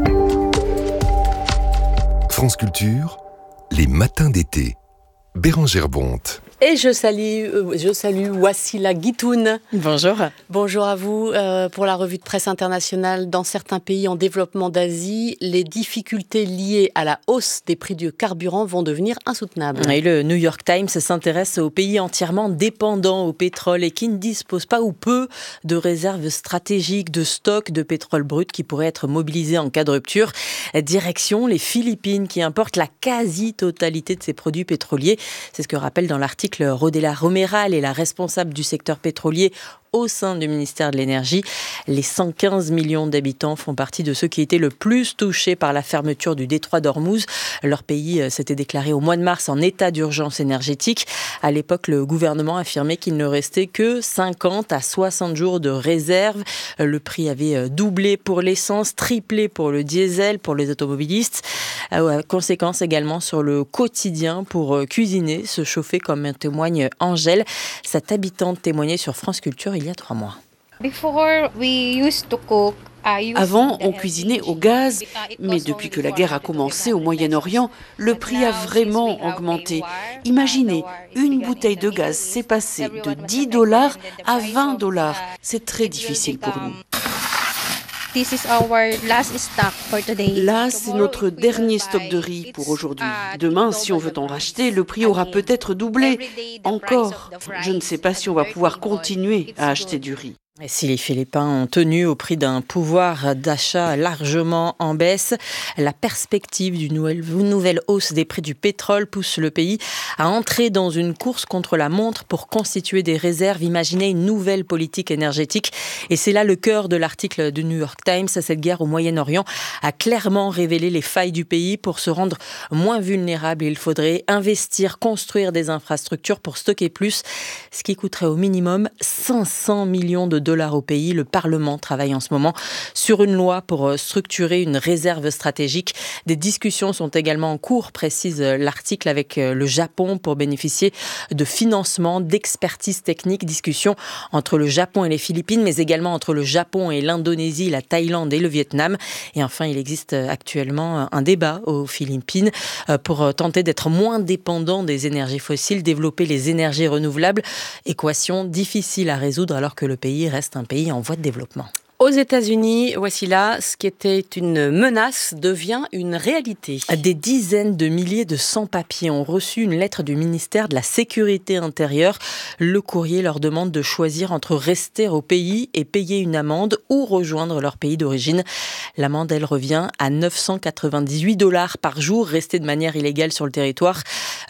France Culture, les matins d'été. Bérangère Bonte. Et je salue, euh, je salue Wassila Guitoun. Bonjour. Bonjour à vous. Euh, pour la revue de presse internationale, dans certains pays en développement d'Asie, les difficultés liées à la hausse des prix du carburant vont devenir insoutenables. Et le New York Times s'intéresse aux pays entièrement dépendants au pétrole et qui ne disposent pas ou peu de réserves stratégiques de stock de pétrole brut qui pourraient être mobilisés en cas de rupture. Direction les Philippines qui importent la quasi-totalité de ces produits pétroliers. C'est ce que rappelle dans l'article Rodela Romeral est la responsable du secteur pétrolier au sein du ministère de l'Énergie. Les cent quinze millions d'habitants font partie de ceux qui étaient le plus touchés par la fermeture du détroit d'Ormuz. Leur pays s'était déclaré au mois de mars en état d'urgence énergétique. À l'époque, le gouvernement affirmait qu'il ne restait que cinquante à soixante jours de réserve. Le prix avait doublé pour l'essence, triplé pour le diesel, pour les automobilistes. Conséquence également sur le quotidien pour cuisiner, se chauffer, comme en témoigne Angèle. Cette habitante témoignait sur France Culture il y a trois mois. Avant, on cuisinait au gaz, mais depuis que la guerre a commencé au Moyen-Orient, le prix a vraiment augmenté. Imaginez, une bouteille de gaz s'est passée de dix dollars à vingt dollars. C'est très difficile pour nous. Là, c'est notre dernier stock de riz pour aujourd'hui. Demain, si on veut en racheter, le prix aura peut-être doublé. Encore, je ne sais pas si on va pouvoir continuer à acheter du riz. Et si les Philippins ont tenu au prix d'un pouvoir d'achat largement en baisse, la perspective d'une nouvelle, nouvelle hausse des prix du pétrole pousse le pays à entrer dans une course contre la montre pour constituer des réserves, imaginer une nouvelle politique énergétique. Et c'est là le cœur de l'article du New York Times. Cette guerre au Moyen-Orient a clairement révélé les failles du pays. Pour se rendre moins vulnérable, il faudrait investir, construire des infrastructures pour stocker plus, ce qui coûterait au minimum cinq cents millions de dollars au pays. Le Parlement travaille en ce moment sur une loi pour structurer une réserve stratégique. Des discussions sont également en cours, précise l'article, avec le Japon pour bénéficier de financement, d'expertise technique. Discussions entre le Japon et les Philippines, mais également entre le Japon et l'Indonésie, la Thaïlande et le Vietnam. Et enfin, il existe actuellement un débat aux Philippines pour tenter d'être moins dépendant des énergies fossiles, développer les énergies renouvelables. Équation difficile à résoudre alors que le pays reste un pays en voie de développement. Aux États-Unis, voici là, ce qui était une menace devient une réalité. Des dizaines de milliers de sans-papiers ont reçu une lettre du ministère de la Sécurité intérieure. Le courrier leur demande de choisir entre rester au pays et payer une amende ou rejoindre leur pays d'origine. L'amende, elle revient à neuf cent quatre-vingt-dix-huit dollars par jour, rester de manière illégale sur le territoire.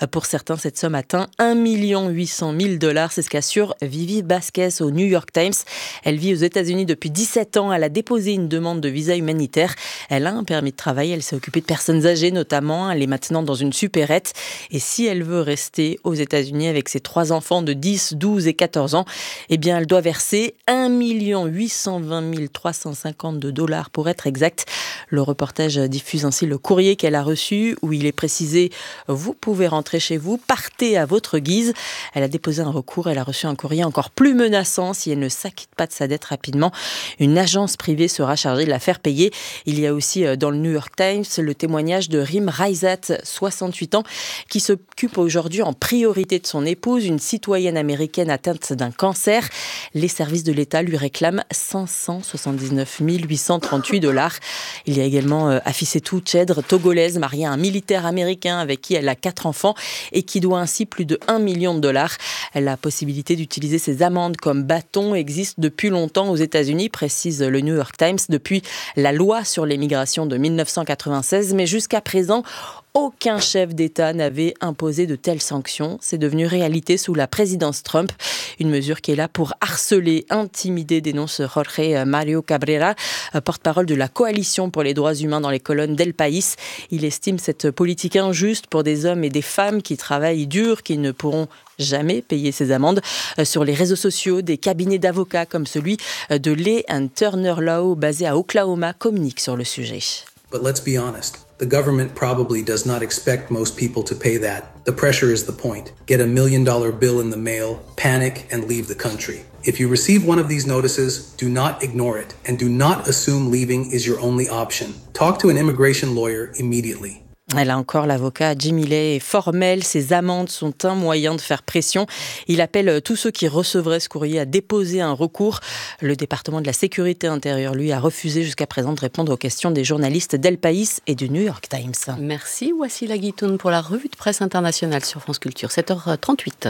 Pour certains, cette somme atteint un million huit cent mille dollars. C'est ce qu'assure Vivi Vasquez au New York Times. Elle vit aux États-Unis depuis dix-sept ans. Elle a déposé une demande de visa humanitaire. Elle a un permis de travail. Elle s'est occupée de personnes âgées notamment. Elle est maintenant dans une supérette. Et si elle veut rester aux États-Unis avec ses trois enfants de dix, douze et quatorze ans, eh bien, elle doit verser un million huit cent vingt mille trois cent cinquante-deux dollars pour être exact. Le reportage diffuse ainsi le courrier qu'elle a reçu où il est précisé « Vous pouvez rentrer chez vous, partez à votre guise ». Elle a déposé un recours, elle a reçu un courrier encore plus menaçant si elle ne s'acquitte pas de sa dette rapidement. Une agence privée sera chargée de la faire payer. Il y a aussi dans le New York Times le témoignage de Rim Raizat, soixante-huit ans, qui s'occupe aujourd'hui en priorité de son épouse, une citoyenne américaine atteinte d'un cancer. Les services de l'État lui réclament cinq cent soixante-dix-neuf mille huit cent trente-huit dollars. Il y a également euh, Afissetou Tchèdre, togolaise, mariée à un militaire américain avec qui elle a quatre enfants et qui doit ainsi plus de un million de dollars. La possibilité d'utiliser ces amendes comme bâton existe depuis longtemps aux États-Unis, précise le New York Times, depuis la loi sur l'immigration de mille neuf cent quatre-vingt-seize. Mais jusqu'à présent, aucun chef d'État n'avait imposé de telles sanctions. C'est devenu réalité sous la présidence Trump. Une mesure qui est là pour harceler, intimider, dénonce Jorge Mario Cabrera, porte-parole de la Coalition pour les droits humains dans les colonnes d'El País. Il estime cette politique injuste pour des hommes et des femmes qui travaillent dur, qui ne pourront jamais payer ces amendes. Sur les réseaux sociaux, des cabinets d'avocats comme celui de Lay and Turner Law, basé à Oklahoma, communiquent sur le sujet. But let's be honest. The government probably does not expect most people to pay that. The pressure is the point. Get a million dollar bill in the mail, panic, and leave the country. If you receive one of these notices, do not ignore it, and do not assume leaving is your only option. Talk to an immigration lawyer immediately. Là encore, l'avocat Jimmy Lay est formel. Ces amendes sont un moyen de faire pression. Il appelle tous ceux qui recevraient ce courrier à déposer un recours. Le département de la sécurité intérieure, lui, a refusé jusqu'à présent de répondre aux questions des journalistes d'El País et du New York Times. Merci Wassila Guitoun pour la revue de presse internationale sur France Culture, sept heures trente-huit.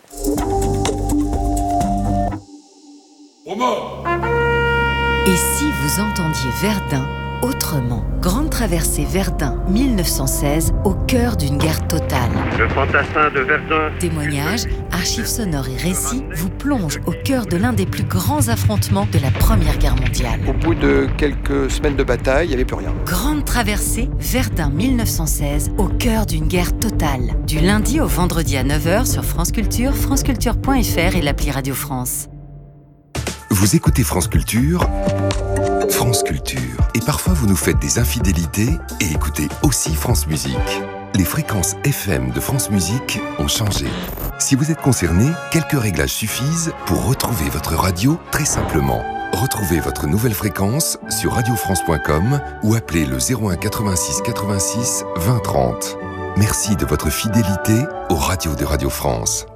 Et si vous entendiez Verdun autrement? Grande traversée Verdun mille neuf cent seize, au cœur d'une guerre totale. Le fantassin de Verdun. Témoignages, archives sonores et récits vous plongent au cœur de l'un des plus grands affrontements de la Première Guerre mondiale. Au bout de quelques semaines de bataille, il n'y avait plus rien. Grande traversée Verdun mille neuf cent seize, au cœur d'une guerre totale. Du lundi au vendredi à neuf heures sur France Culture, franceculture point f r et l'appli Radio France. Vous écoutez France Culture, France Culture. Et parfois vous nous faites des infidélités et écoutez aussi France Musique. Les fréquences F M de France Musique ont changé. Si vous êtes concerné, quelques réglages suffisent pour retrouver votre radio très simplement. Retrouvez votre nouvelle fréquence sur radio france point com ou appelez le zéro un quatre-vingt-six quatre-vingt-six vingt trente. Merci de votre fidélité aux radios de Radio France.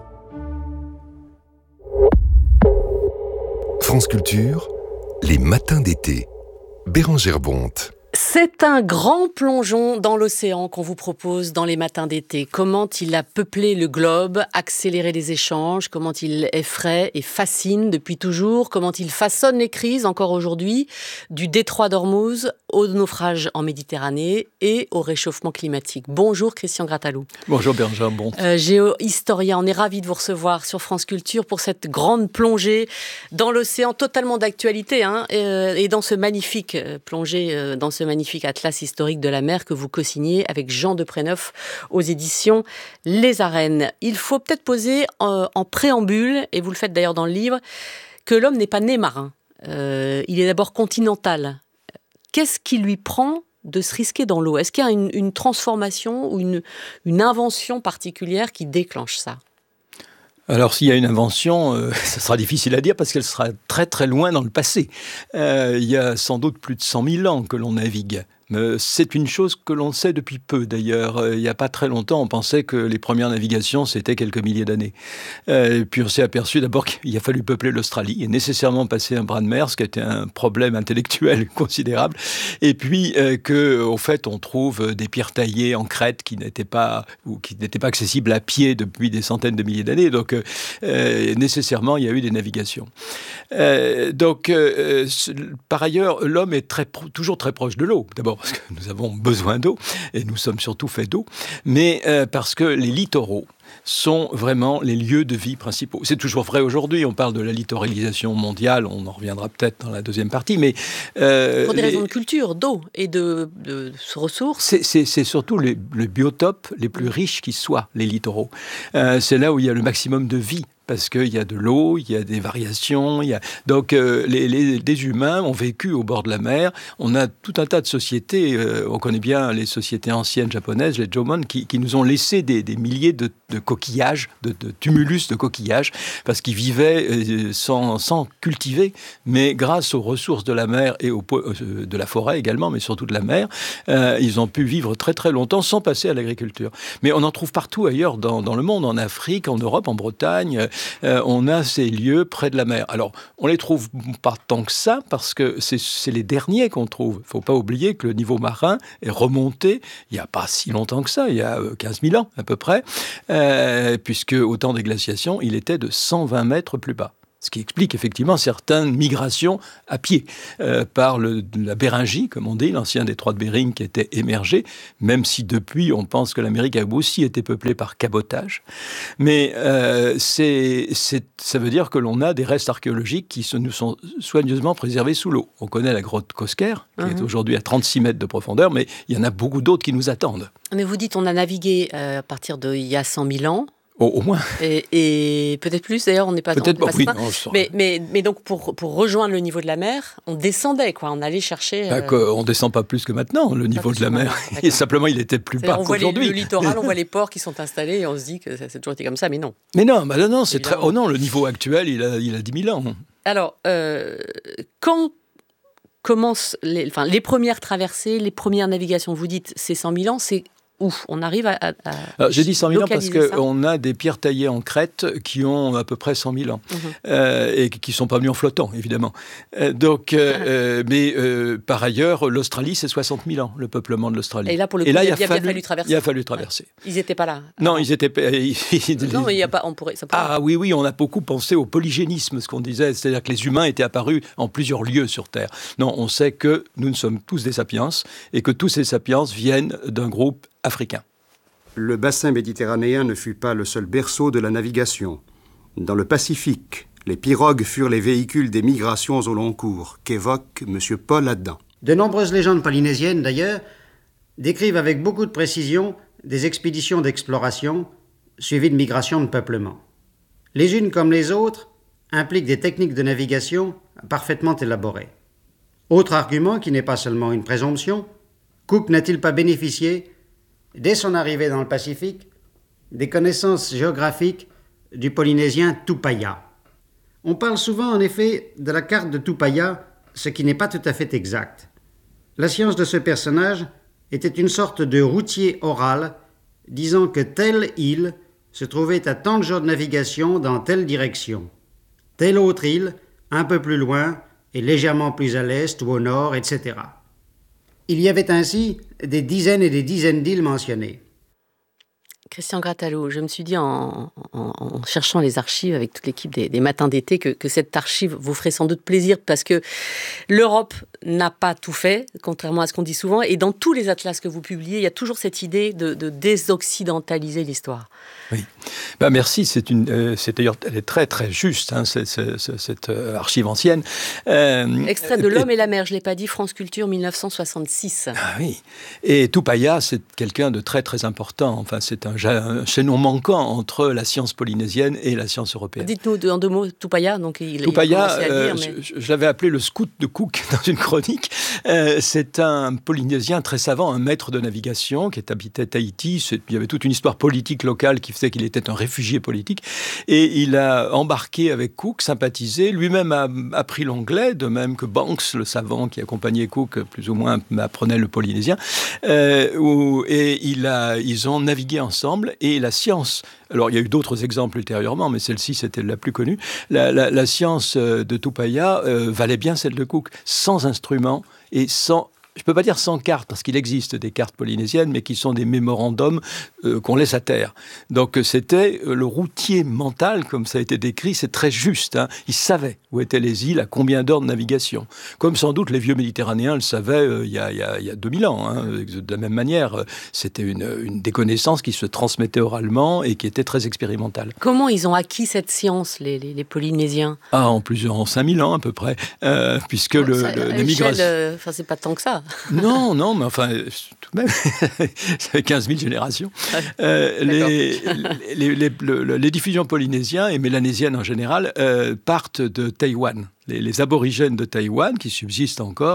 France Culture, les matins d'été. Bérengère Bonte. C'est un grand plongeon dans l'océan qu'on vous propose dans les matins d'été. Comment il a peuplé le globe, accéléré les échanges, comment il effraie et fascine depuis toujours, comment il façonne les crises encore aujourd'hui, du détroit d'Ormuz au naufrage en Méditerranée et au réchauffement climatique. Bonjour Christian Grattalou. Bonjour Bérengère Bonte. Euh, géohistorien, on est ravis de vous recevoir sur France Culture pour cette grande plongée dans l'océan totalement d'actualité hein, euh, et dans ce magnifique euh, plongée euh, dans ce magnifique atlas historique de la mer que vous co-signez avec Jean Depréneuf aux éditions Les Arènes. Il faut peut-être poser en, en préambule, et vous le faites d'ailleurs dans le livre, que l'homme n'est pas né marin. Euh, il est d'abord continental. Qu'est-ce qui lui prend de se risquer dans l'eau? Est-ce qu'il y a une, une transformation ou une, une invention particulière qui déclenche ça? Alors, s'il y a une invention, euh, ça sera difficile à dire parce qu'elle sera très très loin dans le passé. Euh, il y a sans doute plus de cent mille ans que l'on navigue. Mais c'est une chose que l'on sait depuis peu, d'ailleurs. Il n'y a pas très longtemps, on pensait que les premières navigations, c'était quelques milliers d'années. Euh, et puis on s'est aperçu d'abord qu'il a fallu peupler l'Australie et nécessairement passer un bras de mer, ce qui était un problème intellectuel considérable. Et puis euh, qu'au fait, on trouve des pierres taillées en Crète qui n'étaient pas, ou qui n'étaient pas accessibles à pied depuis des centaines de milliers d'années. Donc euh, nécessairement, il y a eu des navigations. Euh, donc, euh, par ailleurs, l'homme est très, toujours très proche de l'eau. D'abord, parce que nous avons besoin d'eau, et nous sommes surtout faits d'eau, mais euh, parce que les littoraux sont vraiment les lieux de vie principaux. C'est toujours vrai aujourd'hui, on parle de la littoralisation mondiale, on en reviendra peut-être dans la deuxième partie, mais... Euh, Pour des les... raisons de culture, d'eau et de, de, de ressources. C'est, c'est, c'est surtout les, les biotopes les plus riches qui soient, les littoraux. Euh, c'est là où il y a le maximum de vie. Parce qu'il y a de l'eau, il y a des variations. Il y a... Donc, euh, les, les, des humains ont vécu au bord de la mer. On a tout un tas de sociétés. Euh, on connaît bien les sociétés anciennes japonaises, les jomon, qui, qui nous ont laissé des, des milliers de, de coquillages, de, de tumulus de coquillages, parce qu'ils vivaient euh, sans, sans cultiver, mais grâce aux ressources de la mer et au, euh, de la forêt également, mais surtout de la mer, euh, ils ont pu vivre très très longtemps sans passer à l'agriculture. Mais on en trouve partout ailleurs dans, dans le monde, en Afrique, en Europe, en Bretagne. Euh, on a ces lieux près de la mer. Alors, on les trouve pas tant que ça, parce que c'est, c'est les derniers qu'on trouve. Il ne faut pas oublier que le niveau marin est remonté il n'y a pas si longtemps que ça, il y a quinze mille ans à peu près, euh, puisque au temps des glaciations, il était de cent vingt mètres plus bas. Ce qui explique effectivement certaines migrations à pied euh, par le, la Béringie, comme on dit, l'ancien détroit de Bering qui était émergé, même si depuis on pense que l'Amérique a aussi été peuplée par cabotage. Mais euh, c'est, c'est, ça veut dire que l'on a des restes archéologiques qui se, nous sont soigneusement préservés sous l'eau. On connaît la grotte Cosquer, qui uh-huh. est aujourd'hui à trente-six mètres de profondeur, mais il y en a beaucoup d'autres qui nous attendent. Mais vous dites on a navigué euh, à partir d'il y a cent mille ans. Au, au moins. Et, et peut-être plus, d'ailleurs, on n'est pas... Peut-être pas, oui, non, mais, mais, mais donc, pour, pour rejoindre le niveau de la mer, on descendait, quoi. On allait chercher... Euh... Bah, on ne descend pas plus que maintenant, le niveau de la mer. Et simplement, il était plus bas qu'aujourd'hui. On voit les, le littoral, on voit les ports qui sont installés, et on se dit que ça, ça a toujours été comme ça, mais non. Mais non, bah non, non c'est très... Oh non, le niveau actuel, il a, il a dix mille ans. Alors, euh, quand commencent les, enfin, les premières traversées, les premières navigations, vous dites, c'est cent mille ans, c'est... Ouf, on arrive à, à, à Alors, j'ai dit cent mille ans parce qu'on a des pierres taillées en Crète qui ont à peu près cent mille ans, mmh. euh, et qui ne sont pas venues en flottant, évidemment. Euh, donc, euh, ah. euh, mais euh, par ailleurs, l'Australie, c'est soixante mille ans, le peuplement de l'Australie. Et là, pour le coup, là, il, a, il a fallu, fallu traverser. Il a fallu traverser. Ouais. Ils n'étaient pas là. Non, ils étaient... Ils, non, mais il n'y a pas... On pourrait, ça pourrait... Ah oui, oui, on a beaucoup pensé au polygénisme, ce qu'on disait, c'est-à-dire que les humains étaient apparus en plusieurs lieux sur Terre. Non, on sait que nous ne sommes tous des sapiens, et que tous ces sapiens viennent d'un groupe africain. Le bassin méditerranéen ne fut pas le seul berceau de la navigation. Dans le Pacifique, les pirogues furent les véhicules des migrations au long cours, qu'évoque M. Paul Adam. De nombreuses légendes polynésiennes, d'ailleurs, décrivent avec beaucoup de précision des expéditions d'exploration suivies de migrations de peuplement. Les unes comme les autres impliquent des techniques de navigation parfaitement élaborées. Autre argument qui n'est pas seulement une présomption, Cook n'a-t-il pas bénéficié dès son arrivée dans le Pacifique, des connaissances géographiques du Polynésien Tupaya. On parle souvent en effet de la carte de Tupaya, ce qui n'est pas tout à fait exact. La science de ce personnage était une sorte de routier oral disant que telle île se trouvait à tant de jours de navigation dans telle direction. Telle autre île, un peu plus loin, et légèrement plus à l'est ou au nord, et cetera. Il y avait ainsi des dizaines et des dizaines d'îles mentionnées. Christian Grattalot, je me suis dit en, en, en cherchant les archives avec toute l'équipe des, des Matins d'été que, que cette archive vous ferait sans doute plaisir parce que l'Europe n'a pas tout fait, contrairement à ce qu'on dit souvent, et dans tous les atlas que vous publiez, il y a toujours cette idée de, de désoccidentaliser l'histoire. Oui, ben merci, c'est, une, euh, c'est d'ailleurs, elle est très très juste, hein, c'est, c'est, c'est, cette euh, archive ancienne. Euh, Extrait de L'Homme et, et la mer, je ne l'ai pas dit, France Culture dix-neuf cent soixante-six. Ah oui, et Tupaya, c'est quelqu'un de très très important, enfin c'est un, un chaînon manquant entre la science polynésienne et la science européenne. Dites-nous en deux mots, Tupaya, donc il, Tupaya, il euh, à lire, mais... je, je l'avais appelé le scout de Cook dans une chronique. Euh, c'est un Polynésien très savant, un maître de navigation qui habitait Tahiti. C'est, il y avait toute une histoire politique locale qui faisait qu'il était un réfugié politique. Et il a embarqué avec Cook, sympathisé. Lui-même a appris l'anglais, de même que Banks, le savant qui accompagnait Cook, plus ou moins apprenait le polynésien. Euh, où, et il a, ils ont navigué ensemble. Et la science... Alors, il y a eu d'autres exemples ultérieurement, mais celle-ci, c'était la plus connue. La, la, la science de Tupaya euh, valait bien celle de Cook, sans instruments et sans je ne peux pas dire sans carte, parce qu'il existe des cartes polynésiennes, mais qui sont des mémorandums euh, qu'on laisse à terre. Donc c'était euh, le routier mental, comme ça a été décrit, c'est très juste. Hein. Il savait où étaient les îles, à combien d'heures de navigation. Comme sans doute les vieux Méditerranéens le savaient euh, il, y a, il, y a, il y a deux mille ans. Hein. De la même manière, c'était une, une des connaissances qui se transmettaient oralement et qui étaient très expérimentales. Comment ils ont acquis cette science, les, les, les Polynésiens ? Ah, en plusieurs, en cinq mille ans à peu près, euh, puisque oh, le, ça, le, les migrations... Euh, enfin, c'est pas tant que ça. Non, non, mais enfin, tout de même, ça fait quinze mille générations. Euh, les, les, les, les, les diffusions polynésiens et mélanésiennes en général euh, partent de Taïwan. Les, les aborigènes de Taïwan, qui subsistent encore,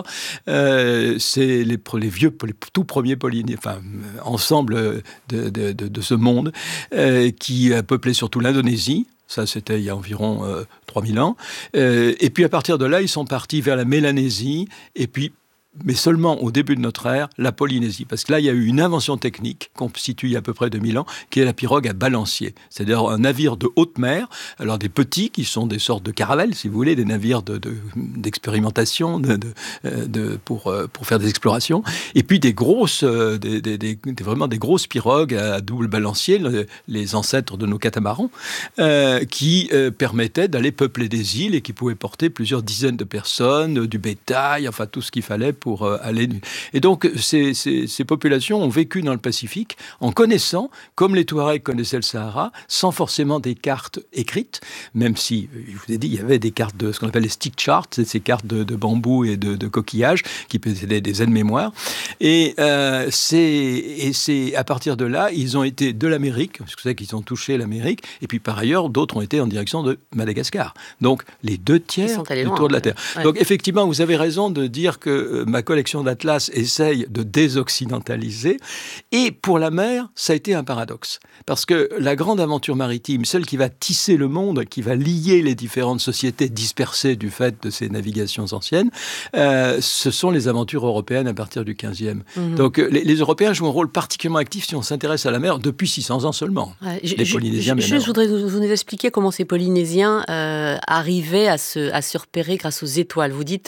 euh, c'est les, les vieux, les tout premiers Polynésiens, enfin, ensemble de, de, de, de ce monde, euh, qui a peuplé surtout l'Indonésie. Ça, c'était il y a environ euh, trois mille ans. Euh, et puis, à partir de là, ils sont partis vers la Mélanésie, et puis, mais seulement au début de notre ère, la Polynésie. Parce que là, il y a eu une invention technique qu'on situe il y a à peu près deux mille ans, qui est la pirogue à balancier. C'est-à-dire un navire de haute mer, alors des petits, qui sont des sortes de caravelles, si vous voulez, des navires de, de, d'expérimentation de, de, de, pour, pour faire des explorations, et puis des grosses, des, des, des, vraiment des grosses pirogues à double balancier, les ancêtres de nos catamarans, euh, qui euh, permettaient d'aller peupler des îles et qui pouvaient porter plusieurs dizaines de personnes, du bétail, enfin tout ce qu'il fallait pour euh, aller... Et donc, ces, ces, ces populations ont vécu dans le Pacifique en connaissant, comme les Touaregs connaissaient le Sahara, sans forcément des cartes écrites, même si, je vous ai dit, il y avait des cartes de ce qu'on appelle les stick charts, c'est ces cartes de, de bambou et de, de coquillages qui possédaient des aides-mémoires. Et, euh, c'est, et c'est à partir de là, ils ont été de l'Amérique, parce que c'est qu'ils ont touché l'Amérique, et puis par ailleurs, d'autres ont été en direction de Madagascar. Donc, les deux tiers du tour de la Terre. Ouais. Donc, effectivement, vous avez raison de dire que euh, ma collection d'atlas essaye de désoccidentaliser. Et pour la mer, ça a été un paradoxe. Parce que la grande aventure maritime, celle qui va tisser le monde, qui va lier les différentes sociétés dispersées du fait de ces navigations anciennes, euh, ce sont les aventures européennes à partir du quinzième. Mmh. Donc les, les Européens jouent un rôle particulièrement actif si on s'intéresse à la mer depuis six cents ans seulement. Ouais, je, les Polynésiens, je, je, je voudrais vous, vous nous expliquer comment ces Polynésiens euh, arrivaient à se, à se repérer grâce aux étoiles. Vous dites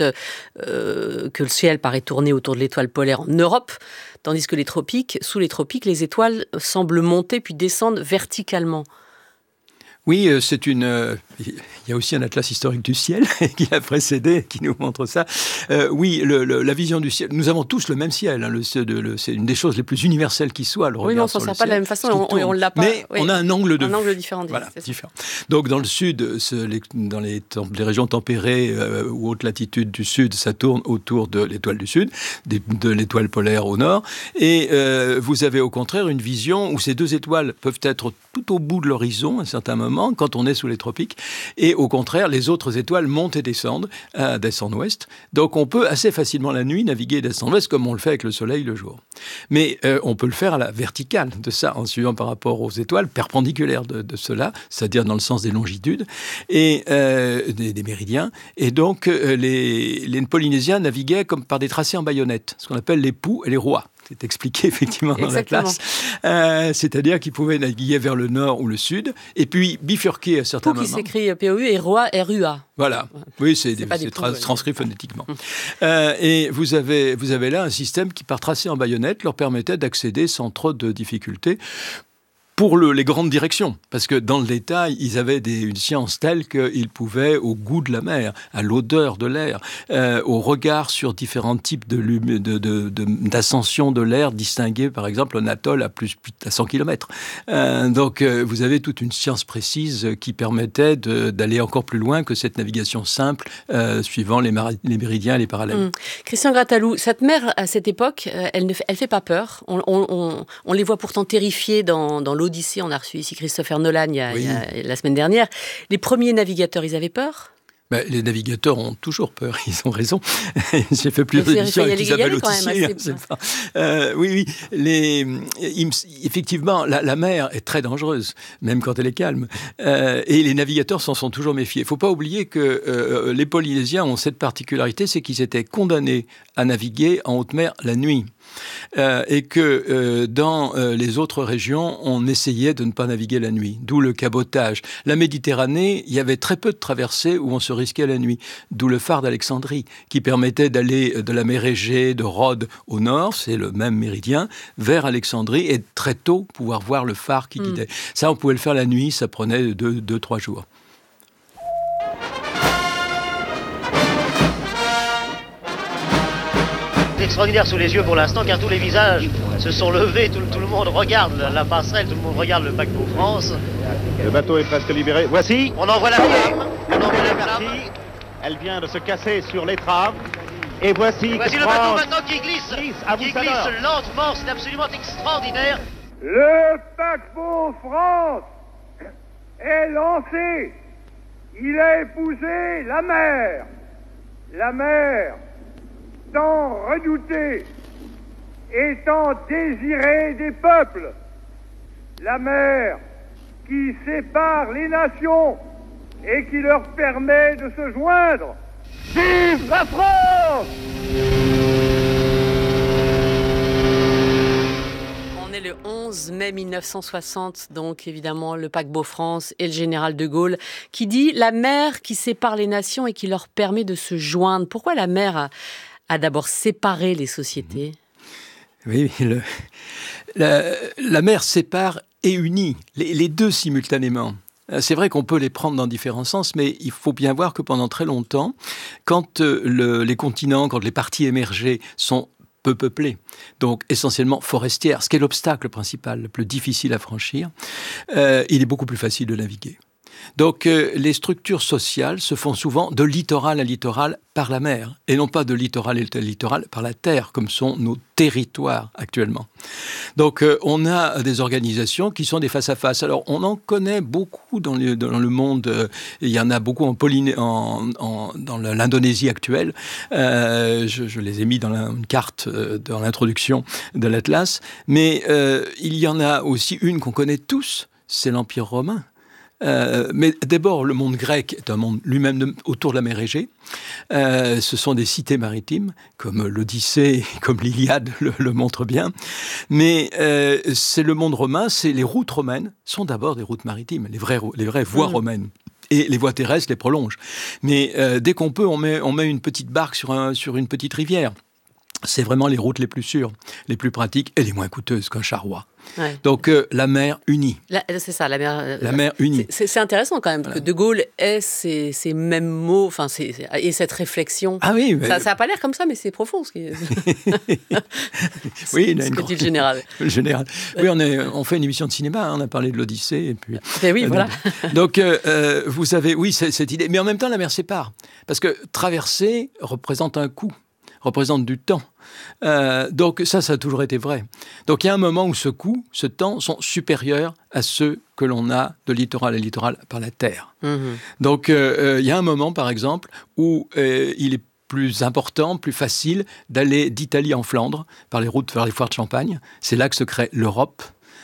euh, que le ciel paraît tourner autour de l'étoile polaire en Europe, tandis que les tropiques, sous les tropiques, les étoiles semblent monter puis descendre verticalement. Oui, c'est une. Euh, il y a aussi un atlas historique du ciel qui l'a précédé, qui nous montre ça. Euh, oui, le, le, la vision du ciel. Nous avons tous le même ciel. Hein, le, le, c'est une des choses les plus universelles qui soit. Le oui, mais on ne s'en sert pas de la même façon. On, on l'a pas. Mais oui. On a un angle de un angle différent. Voilà, différent. Donc dans le sud, ce, les, dans les, les régions tempérées euh, ou haute latitude du sud, ça tourne autour de l'étoile du sud, de, de l'étoile polaire au nord. Et euh, vous avez au contraire une vision où ces deux étoiles peuvent être tout au bout de l'horizon à un certain moment, quand on est sous les tropiques, et au contraire, les autres étoiles montent et descendent euh, d'est en ouest. Donc on peut assez facilement la nuit naviguer d'est en ouest, comme on le fait avec le soleil le jour. Mais euh, on peut le faire à la verticale de ça, en suivant par rapport aux étoiles perpendiculaires de, de cela, c'est-à-dire dans le sens des longitudes et euh, des, des méridiens. Et donc euh, les, les Polynésiens naviguaient comme par des tracés en baïonnette, ce qu'on appelle les poux et les rois. C'est expliqué effectivement dans Exactement. La classe. Euh, c'est-à-dire qu'ils pouvaient naviguer vers le nord ou le sud, et puis bifurquer à certains Pou moments. Qui s'écrit P O U et roi R U A. Voilà. Oui, c'est, c'est, des, c'est tra- transcrit phonétiquement. euh, et vous avez, vous avez là un système qui, par tracé en baïonnette, leur permettait d'accéder sans trop de difficultés pour le, les grandes directions. Parce que dans le détail, ils avaient des, une science telle qu'ils pouvaient, au goût de la mer, à l'odeur de l'air, euh, au regard sur différents types de, de, de, de, d'ascension de l'air, distinguer par exemple un atoll à plus, plus à cent kilomètres. Euh, donc euh, vous avez toute une science précise qui permettait de, d'aller encore plus loin que cette navigation simple, euh, suivant les, mari- les méridiens et les parallèles. Mmh. Christian Grattalou, cette mer, à cette époque, elle ne fait, elle fait pas peur. On, on, on, on les voit pourtant terrifiés dans, dans l'eau Odyssée, on a reçu ici Christopher Nolan il y a, oui. il y a, la semaine dernière. Les premiers navigateurs, ils avaient peur ? Ben, les navigateurs ont toujours peur, ils ont raison. J'ai fait plusieurs émissions avec Isabelle Autissier. Euh, oui, oui. Les, effectivement, la, la mer est très dangereuse, même quand elle est calme. Euh, et les navigateurs s'en sont toujours méfiés. Il ne faut pas oublier que euh, les Polynésiens ont cette particularité, c'est qu'ils étaient condamnés à naviguer en haute mer la nuit. Euh, et que euh, dans euh, les autres régions, on essayait de ne pas naviguer la nuit, d'où le cabotage. La Méditerranée, il y avait très peu de traversées où on se risqué la nuit. D'où le phare d'Alexandrie, qui permettait d'aller de la mer Égée, de Rhodes au nord, c'est le même méridien, vers Alexandrie, et très tôt pouvoir voir le phare qui guidait. Mmh. Ça, on pouvait le faire la nuit, ça prenait deux, deux trois jours. Extraordinaire sous les yeux pour l'instant, car tous les visages se sont levés, tout, tout le monde regarde la, la passerelle, tout le monde regarde le paquebot France. Le bateau est presque libéré. Voici. On envoie la flamme. On envoie la flamme. Elle vient de se casser sur l'étrave. Et voici, voici que le France bateau maintenant qui glisse, glisse, à qui vous glisse alors. lentement, c'est absolument extraordinaire. Le paquebot France est lancé. Il a épousé la mer. La mer, tant redoutée et tant désirée des peuples. La mer qui sépare les nations et qui leur permet de se joindre. Vive la France! On est le onze mai mille neuf cent soixante, donc évidemment le paquebot France et le général de Gaulle qui dit la mer qui sépare les nations et qui leur permet de se joindre. Pourquoi la mer a, a d'abord séparé les sociétés ? Oui, le, la, la mer sépare et unit, les, les deux simultanément. C'est vrai qu'on peut les prendre dans différents sens, mais il faut bien voir que pendant très longtemps, quand le, les continents, quand les parties émergées sont peu peuplées, donc essentiellement forestières, ce qui est l'obstacle principal, le plus difficile à franchir, euh, il est beaucoup plus facile de naviguer. Donc euh, les structures sociales se font souvent de littoral à littoral par la mer, et non pas de littoral à littoral par la terre, comme sont nos territoires actuellement. Donc euh, on a des organisations qui sont des face-à-face. Alors on en connaît beaucoup dans le, dans le monde, euh, il y en a beaucoup en Polyné- en, en, dans l'Indonésie actuelle, euh, je, je les ai mis dans la, une carte euh, dans l'introduction de l'Atlas, mais euh, il y en a aussi une qu'on connaît tous, c'est l'Empire romain. Euh, mais d'abord, le monde grec est un monde lui-même de, autour de la mer Égée. Euh, ce sont des cités maritimes, comme l'Odyssée, comme l'Iliade le, le montre bien. Mais euh, c'est le monde romain, c'est les routes romaines sont d'abord des routes maritimes, les vraies, les vraies voies mmh. romaines. Et les voies terrestres les prolongent. Mais euh, dès qu'on peut, on met, on met une petite barque sur, un, sur une petite rivière. C'est vraiment les routes les plus sûres, les plus pratiques et les moins coûteuses qu'un charroi. Ouais. Donc euh, la mer unie. La, c'est ça, la mer. La mer unie. C'est, c'est intéressant quand même voilà. que De Gaulle ait ces, ces mêmes mots, enfin, c'est, et cette réflexion. Ah oui. Mais... Ça n'a pas l'air comme ça, mais c'est profond ce qui. Est... oui, il a ce une que dit le général. Le général. Oui, on est, on fait une émission de cinéma. Hein, on a parlé de l'Odyssée et puis. Et oui, euh, voilà. Donc euh, vous avez, oui, c'est, cette idée, mais en même temps la mer sépare, parce que traverser représente un coût, représente du temps. Euh, donc ça, ça a toujours été vrai. Donc il y a un moment où ce coût, ce temps sont supérieurs à ceux que l'on a de littoral à littoral par la terre. Mmh. Donc euh, il y a un moment, par exemple, où euh, il est plus important, plus facile d'aller d'Italie en Flandre par les routes vers les foires de Champagne. C'est là que se crée l'Europe.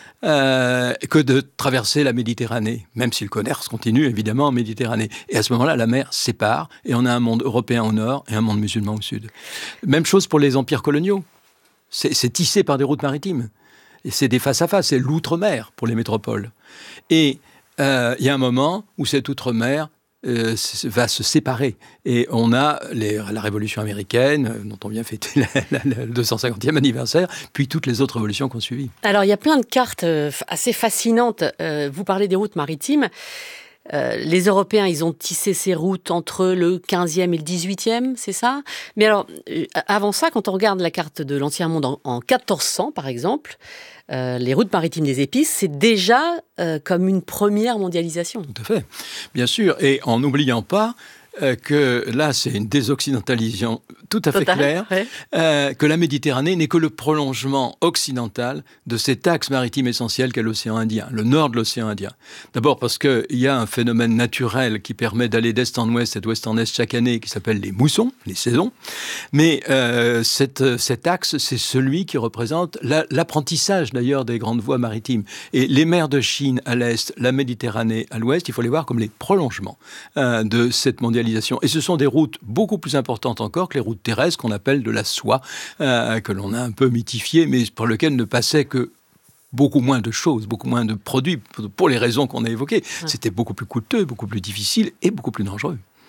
Euh, que de traverser la Méditerranée, même si le commerce continue évidemment en Méditerranée. Et à ce moment-là, la mer sépare et on a un monde européen au nord et un monde musulman au sud. Même chose pour les empires coloniaux. C'est, c'est tissé par des routes maritimes. Et c'est des face-à-face, c'est l'outre-mer pour les métropoles. Et il euh, y a un moment où cette outre-mer Euh, va se séparer. Et on a les, la Révolution américaine, euh, dont on vient fêter la, la, la, le deux cent cinquantième anniversaire, puis toutes les autres révolutions qui ont suivi. Alors, il y a plein de cartes euh, assez fascinantes. Euh, vous parlez des routes maritimes. Euh, les Européens, ils ont tissé ces routes entre le quinzième et le dix-huitième, c'est ça ? Mais alors, euh, avant ça, quand on regarde la carte de l'Ancien Monde en, en quatorze cents, par exemple, euh, les routes maritimes des épices, c'est déjà euh, comme une première mondialisation. Tout à fait, bien sûr. Et en n'oubliant pas euh, que là, c'est une désoccidentalisation tout à fait Total, claire, ouais. euh, que la Méditerranée n'est que le prolongement occidental de cet axe maritime essentiel qu'est l'océan Indien, le nord de l'océan Indien. D'abord parce qu'il y a un phénomène naturel qui permet d'aller d'est en ouest et d'ouest en est chaque année, qui s'appelle les moussons, les saisons. Mais euh, cette, cet axe, c'est celui qui représente la, l'apprentissage d'ailleurs des grandes voies maritimes. Et les mers de Chine à l'est, la Méditerranée à l'ouest, il faut les voir comme les prolongements euh, de cette mondialisation. Et ce sont des routes beaucoup plus importantes encore que les routes terrestres qu'on appelle de la soie, euh, que l'on a un peu mythifié, mais pour lequel ne passait que beaucoup moins de choses, beaucoup moins de produits, pour les raisons qu'on a évoquées. Ouais. C'était beaucoup plus coûteux, beaucoup plus difficile et beaucoup plus dangereux.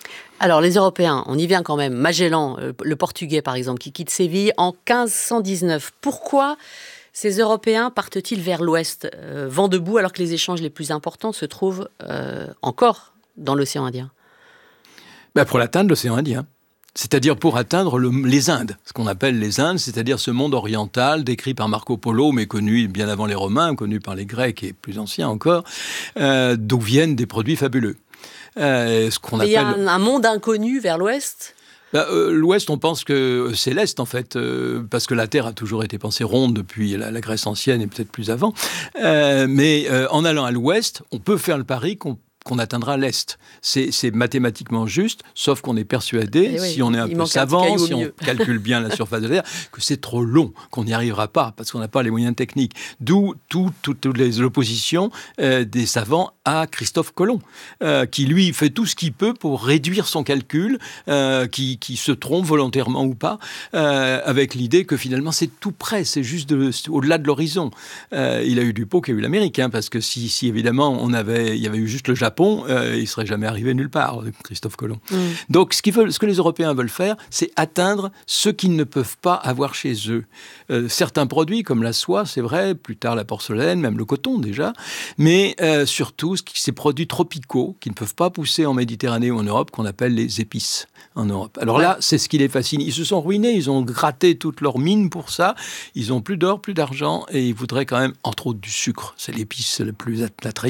Alors les Européens, on y vient quand même. Magellan, le Portugais par exemple, qui quitte Séville en quinze cent dix-neuf. Pourquoi ces Européens partent-ils vers l'ouest, euh, vent debout, alors que les échanges les plus importants se trouvent euh, encore dans l'océan Indien? Ben pour l'atteindre, l'océan Indien. C'est-à-dire pour atteindre le, les Indes, ce qu'on appelle les Indes, c'est-à-dire ce monde oriental décrit par Marco Polo, mais connu bien avant les Romains, connu par les Grecs et plus anciens encore, euh, d'où viennent des produits fabuleux. Euh, ce qu'on Mais il appelle... y a un, un monde inconnu vers l'ouest? Bah, euh, L'Ouest, on pense que c'est l'Est, en fait, euh, parce que la Terre a toujours été pensée ronde depuis la, la Grèce ancienne et peut-être plus avant. Euh, mais euh, en allant à l'Ouest, on peut faire le pari qu'on qu'on atteindra l'Est. C'est, c'est mathématiquement juste, sauf qu'on est persuadé, oui, si on est un peu savant, si on calcule bien la surface de la Terre, que c'est trop long, qu'on n'y arrivera pas, parce qu'on n'a pas les moyens techniques. D'où tout, tout, toutes les oppositions euh, des savants à Christophe Colomb, euh, qui lui fait tout ce qu'il peut pour réduire son calcul, euh, qui, qui se trompe volontairement ou pas, euh, avec l'idée que finalement c'est tout près, c'est juste de, c'est au-delà de l'horizon. Euh, il a eu du pot qu'il a eu l'Amérique, hein, parce que si, si évidemment on avait, il y avait eu juste le Japon, Euh, il ne serait jamais arrivé nulle part, Christophe Colomb. Mm. Donc, ce, qu'ils veulent, ce que les Européens veulent faire, c'est atteindre ce qu'ils ne peuvent pas avoir chez eux. Euh, certains produits, comme la soie, c'est vrai, plus tard la porcelaine, même le coton déjà, mais euh, surtout ces produits tropicaux qui ne peuvent pas pousser en Méditerranée ou en Europe, qu'on appelle les épices en Europe. Alors ouais. là, c'est ce qui les fascine. Ils se sont ruinés, ils ont gratté toutes leurs mines pour ça, ils n'ont plus d'or, plus d'argent, et ils voudraient quand même, entre autres, du sucre. C'est l'épice la plus attrayante.